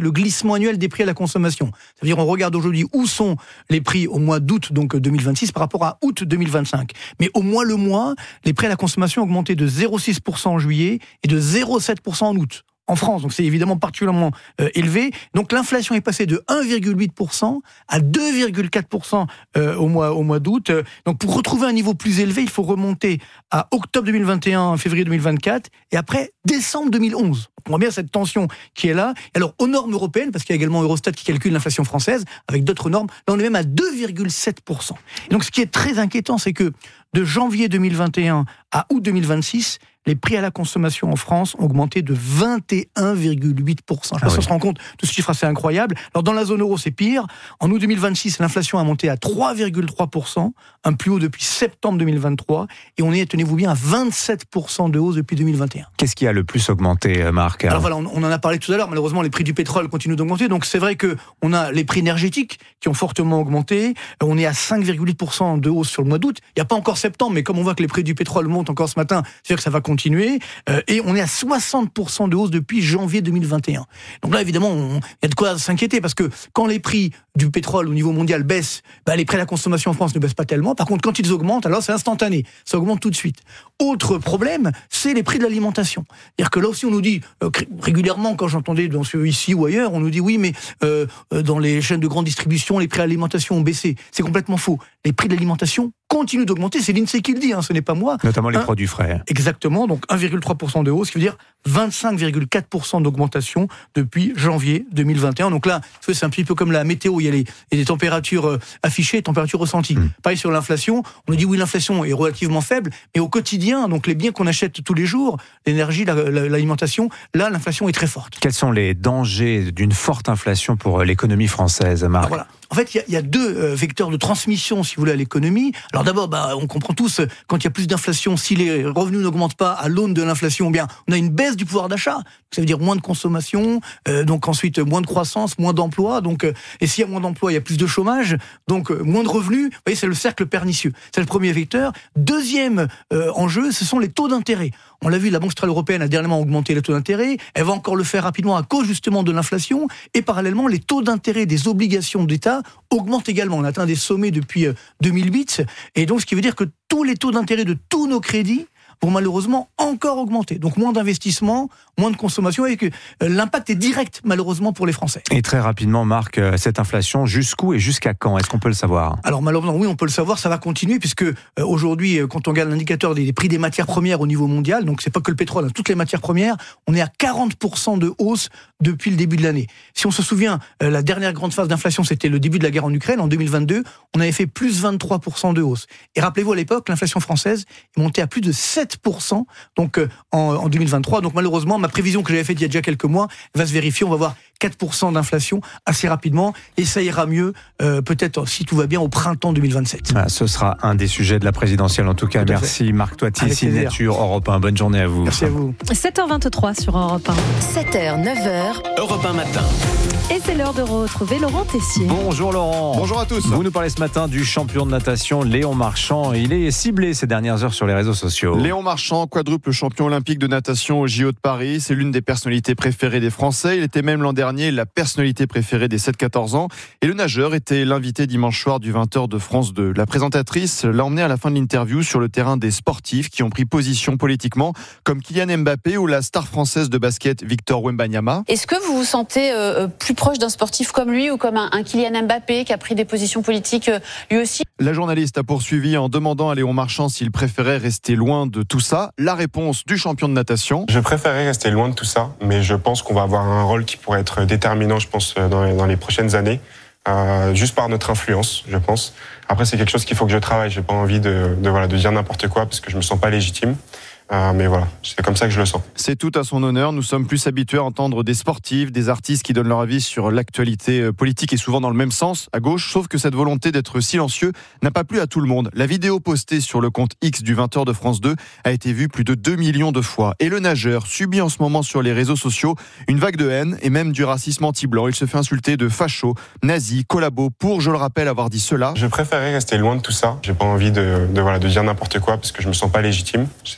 le glissement annuel des prix à la consommation. Ça veut dire on regarde aujourd'hui où sont les prix au mois d'août donc deux mille vingt-six par rapport à août deux mille vingt-cinq. Mais au mois le mois, les prix à la consommation ont augmenté de zéro virgule six pour cent en juillet et de zéro virgule sept pour cent en août. En France, donc c'est évidemment particulièrement euh, élevé. Donc l'inflation est passée de un virgule huit pour cent à deux virgule quatre pour cent euh, au mois au mois d'août. Donc pour retrouver un niveau plus élevé, il faut remonter à octobre deux mille vingt et un, février deux mille vingt-quatre, et après décembre deux mille onze. On voit bien cette tension qui est là. Et alors aux normes européennes, parce qu'il y a également Eurostat qui calcule l'inflation française avec d'autres normes, là on est même à deux virgule sept pour cent. Et donc ce qui est très inquiétant, c'est que de janvier deux mille vingt et un à août deux mille vingt-six, les prix à la consommation en France ont augmenté de vingt et un virgule huit pour cent. Je sais pas si on se rend compte de ce chiffre assez incroyable. Alors dans la zone euro, c'est pire. En août deux mille vingt-six, l'inflation a monté à trois virgule trois pour cent, un plus haut depuis septembre deux mille vingt-trois, et on est, tenez-vous bien, à vingt-sept pour cent de hausse depuis deux mille vingt et un. Qu'est-ce qui a le plus augmenté, Marc ? Alors voilà, on, on en a parlé tout à l'heure. Malheureusement, les prix du pétrole continuent d'augmenter. Donc c'est vrai que on a les prix énergétiques qui ont fortement augmenté. On est à cinq virgule huit pour cent de hausse sur le mois d'août. Il n'y a pas encore septembre, mais comme on voit que les prix du pétrole montent encore ce matin, c'est-à-dire que ça va continuer. Euh, et on est à soixante pour cent de hausse depuis janvier deux mille vingt et un. Donc là, évidemment, il y a de quoi s'inquiéter, parce que quand les prix du pétrole au niveau mondial baissent, bah, les prix à la consommation en France ne baissent pas tellement. Par contre, quand ils augmentent, alors c'est instantané. Ça augmente tout de suite. Autre problème, c'est les prix de l'alimentation. C'est-à-dire que là aussi, on nous dit, euh, régulièrement, quand j'entendais dans ce, ici ou ailleurs, on nous dit oui, mais euh, dans les chaînes de grande distribution, les prix de l'alimentation ont baissé. C'est complètement faux. Les prix de l'alimentation continuent d'augmenter. C'est l'INSEE qui le dit, hein, ce n'est pas moi. Notamment les un, produits frais. Exactement, donc un virgule trois pour cent de hausse, ce qui veut dire vingt-cinq virgule quatre pour cent d'augmentation depuis janvier deux mille vingt et un. Donc là, c'est un petit peu comme la météo, il y a, les, il y a des températures affichées et températures ressenties. Mmh. Pareil sur l'inflation, on nous dit oui, l'inflation est relativement faible, mais au quotidien, donc les biens qu'on achète tous les jours, l'énergie, la, la, l'alimentation, là, l'inflation est très forte. Quels sont les dangers d'une forte inflation pour l'économie française, Marc ? Alors voilà. En fait, il y, y a deux euh, vecteurs de transmission, si vous voulez, à l'économie. Alors d'abord, bah, on comprend tous, quand il y a plus d'inflation, si les revenus n'augmentent pas à l'aune de l'inflation, bien, on a une baisse du pouvoir d'achat. Ça veut dire moins de consommation, euh, donc ensuite moins de croissance, moins d'emplois. Donc, euh, et s'il y a moins d'emplois, il y a plus de chômage, donc euh, moins de revenus. Vous voyez, c'est le cercle pernicieux. C'est le premier vecteur. Deuxième euh, enjeu, ce sont les taux d'intérêt. On l'a vu, la Banque centrale européenne a dernièrement augmenté les taux d'intérêt. Elle va encore le faire rapidement à cause justement de l'inflation. Et parallèlement, les taux d'intérêt des obligations d'État augmentent également. On a atteint des sommets depuis deux mille huit. Et donc, ce qui veut dire que tous les taux d'intérêt de tous nos crédits vont malheureusement encore augmenter. Donc moins d'investissement, moins de consommation, et que l'impact est direct malheureusement pour les Français. Et très rapidement, Marc, cette inflation, jusqu'où et jusqu'à quand ? Est-ce qu'on peut le savoir ? Alors malheureusement, oui, on peut le savoir, ça va continuer, puisque euh, aujourd'hui, quand on regarde l'indicateur des, des prix des matières premières au niveau mondial, donc c'est pas que le pétrole, hein, toutes les matières premières, on est à quarante pour cent de hausse depuis le début de l'année. Si on se souvient, euh, la dernière grande phase d'inflation, c'était le début de la guerre en Ukraine, en deux mille vingt-deux, on avait fait plus vingt-trois pour cent de hausse. Et rappelez-vous, à l'époque, l'inflation française est montée à plus de sept pour cent donc, euh, en, en deux mille vingt-trois. Donc malheureusement, ma prévision que j'avais faite il y a déjà quelques mois va se vérifier. On va voir quatre pour cent d'inflation assez rapidement, et ça ira mieux, euh, peut-être si tout va bien, au printemps deux mille vingt-sept. Ah, ce sera un des sujets de la présidentielle en tout cas. Tout Merci Marc Toiti, Signature Europe un. Bonne journée à vous. Merci à vous. sept heures vingt-trois sur Europe un. sept heures, neuf heures. Europe un matin. Et c'est l'heure de retrouver Laurent Tessier. Bonjour Laurent. Bonjour à tous. Vous nous parlez ce matin du champion de natation Léon Marchand. Il est ciblé ces dernières heures sur les réseaux sociaux. Léon Marchand, quadruple champion olympique de natation au J O de Paris. C'est l'une des personnalités préférées des Français. Il était même l'an dernier la personnalité préférée des sept quatorze ans. Et le nageur était l'invité dimanche soir du vingt heures de France deux. La présentatrice l'a emmené à la fin de l'interview sur le terrain des sportifs qui ont pris position politiquement, comme Kylian Mbappé ou la star française de basket Victor Wembanyama. Est-ce que vous vous sentez euh, plus proche d'un sportif comme lui ou comme un, un Kylian Mbappé qui a pris des positions politiques euh, lui aussi ? La journaliste a poursuivi en demandant à Léon Marchand s'il préférait rester loin de tout ça. La réponse du champion de natation. Je préférerais rester loin de tout ça, mais je pense qu'on va avoir un rôle qui pourrait être déterminant, je pense, dans les, dans les prochaines années, euh, juste par notre influence, je pense. Après, c'est quelque chose qu'il faut que je travaille. J'ai pas envie de, de, voilà, de dire n'importe quoi parce que je me sens pas légitime. Euh, mais voilà, c'est comme ça que je le sens. C'est tout à son honneur. Nous sommes plus habitués à entendre des sportifs, des artistes qui donnent leur avis sur l'actualité politique et souvent dans le même sens, à gauche, sauf que cette volonté d'être silencieux n'a pas plu à tout le monde. La vidéo postée sur le compte X du vingt heures de France deux a été vue plus de deux millions de fois. Et le nageur subit en ce moment sur les réseaux sociaux une vague de haine et même du racisme anti-blanc. Il se fait insulter de facho, nazi, collabo pour, je le rappelle, avoir dit cela. Je préférerais rester loin de tout ça. J'ai pas envie de, de, voilà, de dire n'importe quoi parce que je me sens pas légitime. C'est comme ça que je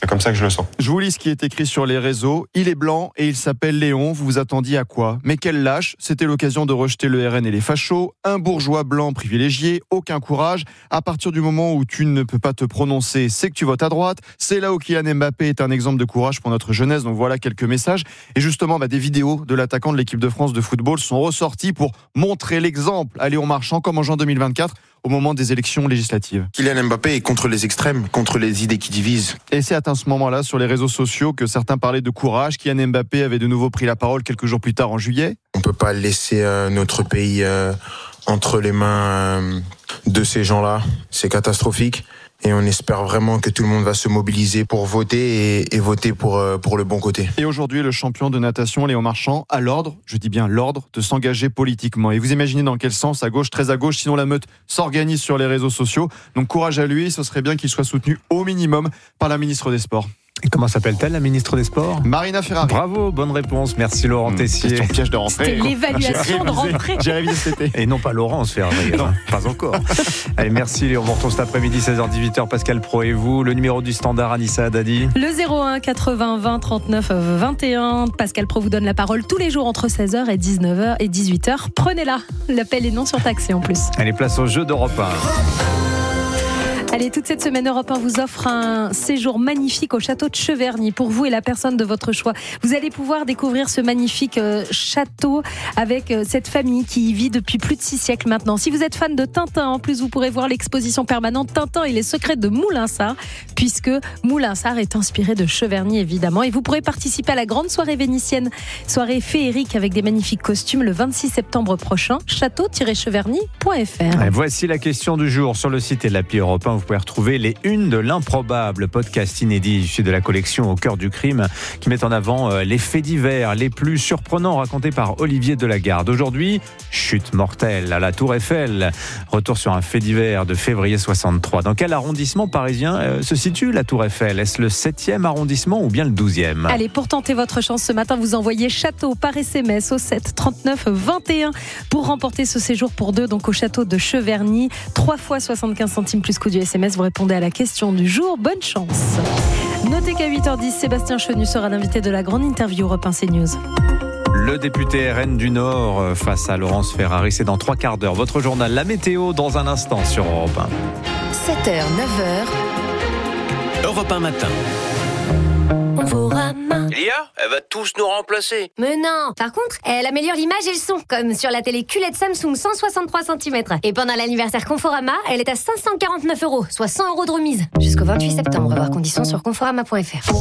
le sens. Je vous lis ce qui est écrit sur les réseaux. Il est blanc et il s'appelle Léon. Vous vous attendiez à quoi? Mais quel lâche. C'était l'occasion de rejeter le R N et les fachos. Un bourgeois blanc privilégié. Aucun courage. À partir du moment où tu ne peux pas te prononcer, c'est que tu votes à droite. C'est là où Kylian Mbappé est un exemple de courage pour notre jeunesse. Donc voilà quelques messages. Et justement, bah, des vidéos de l'attaquant de l'équipe de France de football sont ressorties pour montrer l'exemple à Léon Marchand, comme en juin deux mille vingt-quatre, au moment des élections législatives. Kylian Mbappé est contre les extrêmes, contre les idées qui divisent. Et c'est à ce moment-là, sur les réseaux sociaux, que certains parlaient de courage. Kylian Mbappé avait de nouveau pris la parole quelques jours plus tard, en juillet. On ne peut pas laisser euh, notre pays euh, entre les mains euh, de ces gens-là. C'est catastrophique. Et on espère vraiment que tout le monde va se mobiliser pour voter et, et voter pour, euh, pour le bon côté. Et aujourd'hui, le champion de natation, Léon Marchand, a l'ordre, je dis bien l'ordre, de s'engager politiquement. Et vous imaginez dans quel sens? À gauche, très à gauche, sinon la meute s'organise sur les réseaux sociaux. Donc courage à lui, ce serait bien qu'il soit soutenu au minimum par la ministre des Sports. Et comment s'appelle-t-elle, la ministre des Sports? Marina Ferrari. Bravo, bonne réponse. Merci Laurent mmh, Tessier. Question piège de rentrée. C'était l'évaluation de rentrée. J'ai révisé cet été. Et non pas Laurence Ferrari, hein, pas encore. Allez, merci Léon. On vous retrouve cet après-midi, seize heures dix-huit heures. Pascal Pro et vous. Le numéro du standard, Anissa Haddadi. Le zéro un quatre-vingts vingt trente-neuf vingt et un. Pascal Pro vous donne la parole tous les jours entre seize heures et dix-neuf heures et dix-huit heures. Prenez-la. L'appel est non surtaxé en plus. Allez, place au jeu d'Europe un. Allez, toute cette semaine, Europe un vous offre un séjour magnifique au château de Cheverny pour vous et la personne de votre choix. Vous allez pouvoir découvrir ce magnifique euh, château avec euh, cette famille qui y vit depuis plus de six siècles maintenant. Si vous êtes fan de Tintin, en plus, vous pourrez voir l'exposition permanente Tintin et les secrets de Moulinsart, puisque Moulinsart est inspiré de Cheverny, évidemment. Et vous pourrez participer à la grande soirée vénitienne, soirée féerique avec des magnifiques costumes le vingt-six septembre prochain, château tiret cheverny point f r. Voici la question du jour. Sur le site et l'appli Europe un, vous pouvez retrouver les unes de l'improbable, podcast inédit issu de la collection Au cœur du crime, qui met en avant les faits divers les plus surprenants racontés par Olivier Delagarde. Aujourd'hui, chute mortelle à la Tour Eiffel. Retour sur un fait divers de février soixante-trois. Dans quel arrondissement parisien euh, se situe la Tour Eiffel? Est-ce le septième arrondissement ou bien le douzième? Allez, pour tenter votre chance ce matin, vous envoyez château par S M S au sept trente-neuf vingt et un pour remporter ce séjour pour deux, donc au château de Cheverny. trois fois soixante-quinze centimes plus coût du S M S. Vous répondez à la question du jour. Bonne chance. Notez qu'à huit heures dix, Sébastien Chenu sera l'invité de la grande interview Europe un CNews. Le député R N du Nord face à Laurence Ferrari, c'est dans trois quarts d'heure. Votre journal, la météo, dans un instant sur Europe un. sept heures, neuf heures. Europe un matin. Conforama. Lia, elle va tous nous remplacer. Mais non. Par contre, elle améliore l'image et le son, comme sur la télé Q L E D Samsung cent soixante-trois centimètres. Et pendant l'anniversaire Conforama, elle est à cinq cent quarante-neuf euros, soit cent euros de remise. Jusqu'au vingt-huit septembre, voir conditions sur conforama point f r.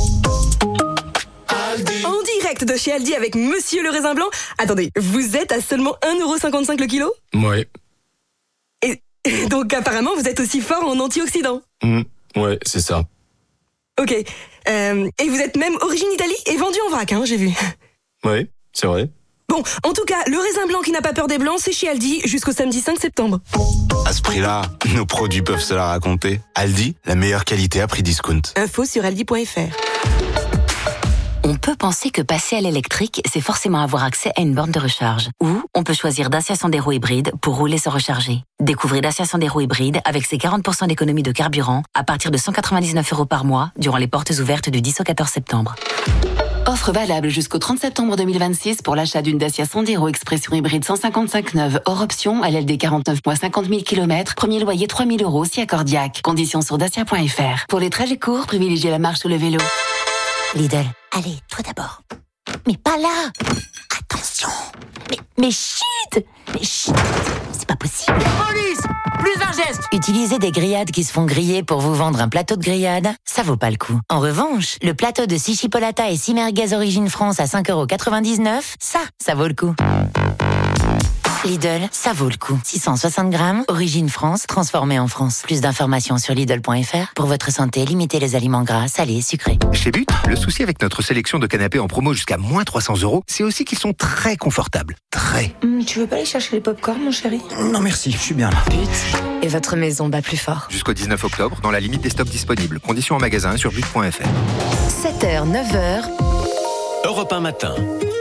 En direct de chez Aldi avec Monsieur le Raisin Blanc. Attendez, vous êtes à seulement un euro cinquante-cinq le kilo? Ouais. Et donc apparemment, vous êtes aussi fort en antioxydants. Mmh, ouais, c'est ça. Ok. Euh, et vous êtes même origine Italie et vendu en vrac, hein, j'ai vu. Ouais, c'est vrai. Bon, en tout cas, le raisin blanc qui n'a pas peur des blancs, c'est chez Aldi jusqu'au samedi cinq septembre. À ce prix-là, nos produits peuvent se la raconter. Aldi, la meilleure qualité à prix discount. Info sur aldi point f r. On peut penser que passer à l'électrique, c'est forcément avoir accès à une borne de recharge. Ou on peut choisir Dacia Sandero hybride pour rouler sans recharger. Découvrez Dacia Sandero hybride avec ses quarante pour cent d'économie de carburant à partir de cent quatre-vingt-dix-neuf euros par mois durant les portes ouvertes du dix au quatorze septembre. Offre valable jusqu'au trente septembre deux mille vingt-six pour l'achat d'une Dacia Sandero Expression hybride cent cinquante-cinq neuve hors option, L L D quarante-neuf mois cinquante mille kilomètres, premier loyer trois mille euros si accordiaque. Conditions sur dacia point f r. Pour les trajets courts, privilégiez la marche ou le vélo. Lidl, allez, toi d'abord. Mais pas là. Attention. Mais, mais chut. Mais chut. C'est pas possible. Police, plus d'un geste. Utiliser des grillades qui se font griller pour vous vendre un plateau de grillade, ça vaut pas le coup. En revanche, le plateau de six chipolata et six merguez Origine France à cinq euros quatre-vingt-dix-neuf, ça, ça vaut le coup. Lidl, ça vaut le coup. six cent soixante grammes, Origine France, transformé en France. Plus d'informations sur Lidl point f r. Pour votre santé, limitez les aliments gras, salés, sucrés. Chez But, le souci avec notre sélection de canapés en promo jusqu'à moins trois cents euros, c'est aussi qu'ils sont très confortables. Très. Mmh, tu veux pas aller chercher les pop-corn, mon chéri? Non merci, je suis bien là. But. Et votre maison bat plus fort. Jusqu'au dix-neuf octobre, dans la limite des stocks disponibles. Conditions en magasin sur but point f r. sept heures, neuf heures. Europe un matin.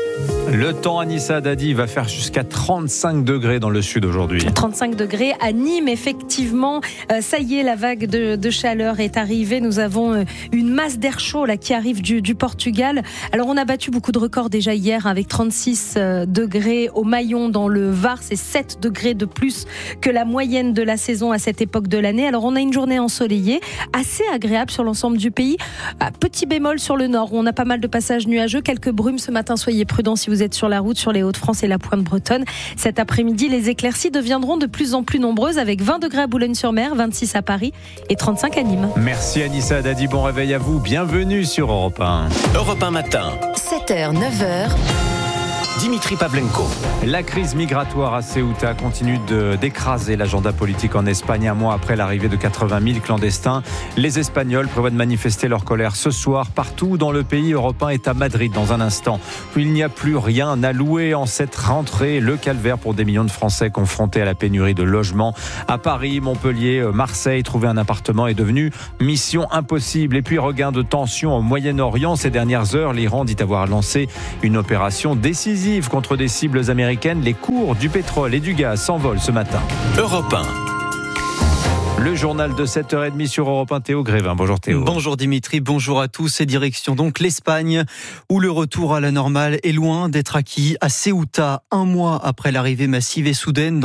Le temps à Nissa Dadi va faire jusqu'à trente-cinq degrés dans le sud aujourd'hui. trente-cinq degrés à Nîmes, effectivement. Euh, ça y est, la vague de, de chaleur est arrivée. Nous avons euh, une masse d'air chaud là, qui arrive du, du Portugal. Alors, on a battu beaucoup de records déjà hier avec trente-six euh, degrés au Maillon dans le Var. C'est sept degrés de plus que la moyenne de la saison à cette époque de l'année. Alors, on a une journée ensoleillée, assez agréable sur l'ensemble du pays. À petit bémol sur le nord, où on a pas mal de passages nuageux. Quelques brumes ce matin. Soyez prudents si vous êtes sur la route, sur les Hauts-de-France et la Pointe bretonne. Cet après-midi, les éclaircies deviendront de plus en plus nombreuses avec vingt degrés à Boulogne-sur-Mer, vingt-six à Paris et trente-cinq à Nîmes. Merci Anissa Dadi, bon réveil à vous. Bienvenue sur Europe un. Europe un matin. sept heures, neuf heures. Dimitri Pavlenko. La crise migratoire à Ceuta continue de, d'écraser l'agenda politique en Espagne un mois après l'arrivée de quatre-vingt mille clandestins. Les Espagnols prévoient de manifester leur colère ce soir partout dans le pays. Europe un est à Madrid dans un instant. Il n'y a plus rien à louer en cette rentrée. Le calvaire pour des millions de Français confrontés à la pénurie de logements. À Paris, Montpellier, Marseille, trouver un appartement est devenu mission impossible. Et puis regain de tension au Moyen-Orient. Ces dernières heures, l'Iran dit avoir lancé une opération décisive contre des cibles américaines. Les cours du pétrole et du gaz s'envolent ce matin. Europe un. Le journal de sept heures trente sur Europe un, Théo Grévin. Bonjour Théo. Bonjour Dimitri, bonjour à tous. Et direction donc l'Espagne, où le retour à la normale est loin d'être acquis. À Ceuta, un mois après l'arrivée massive et soudaine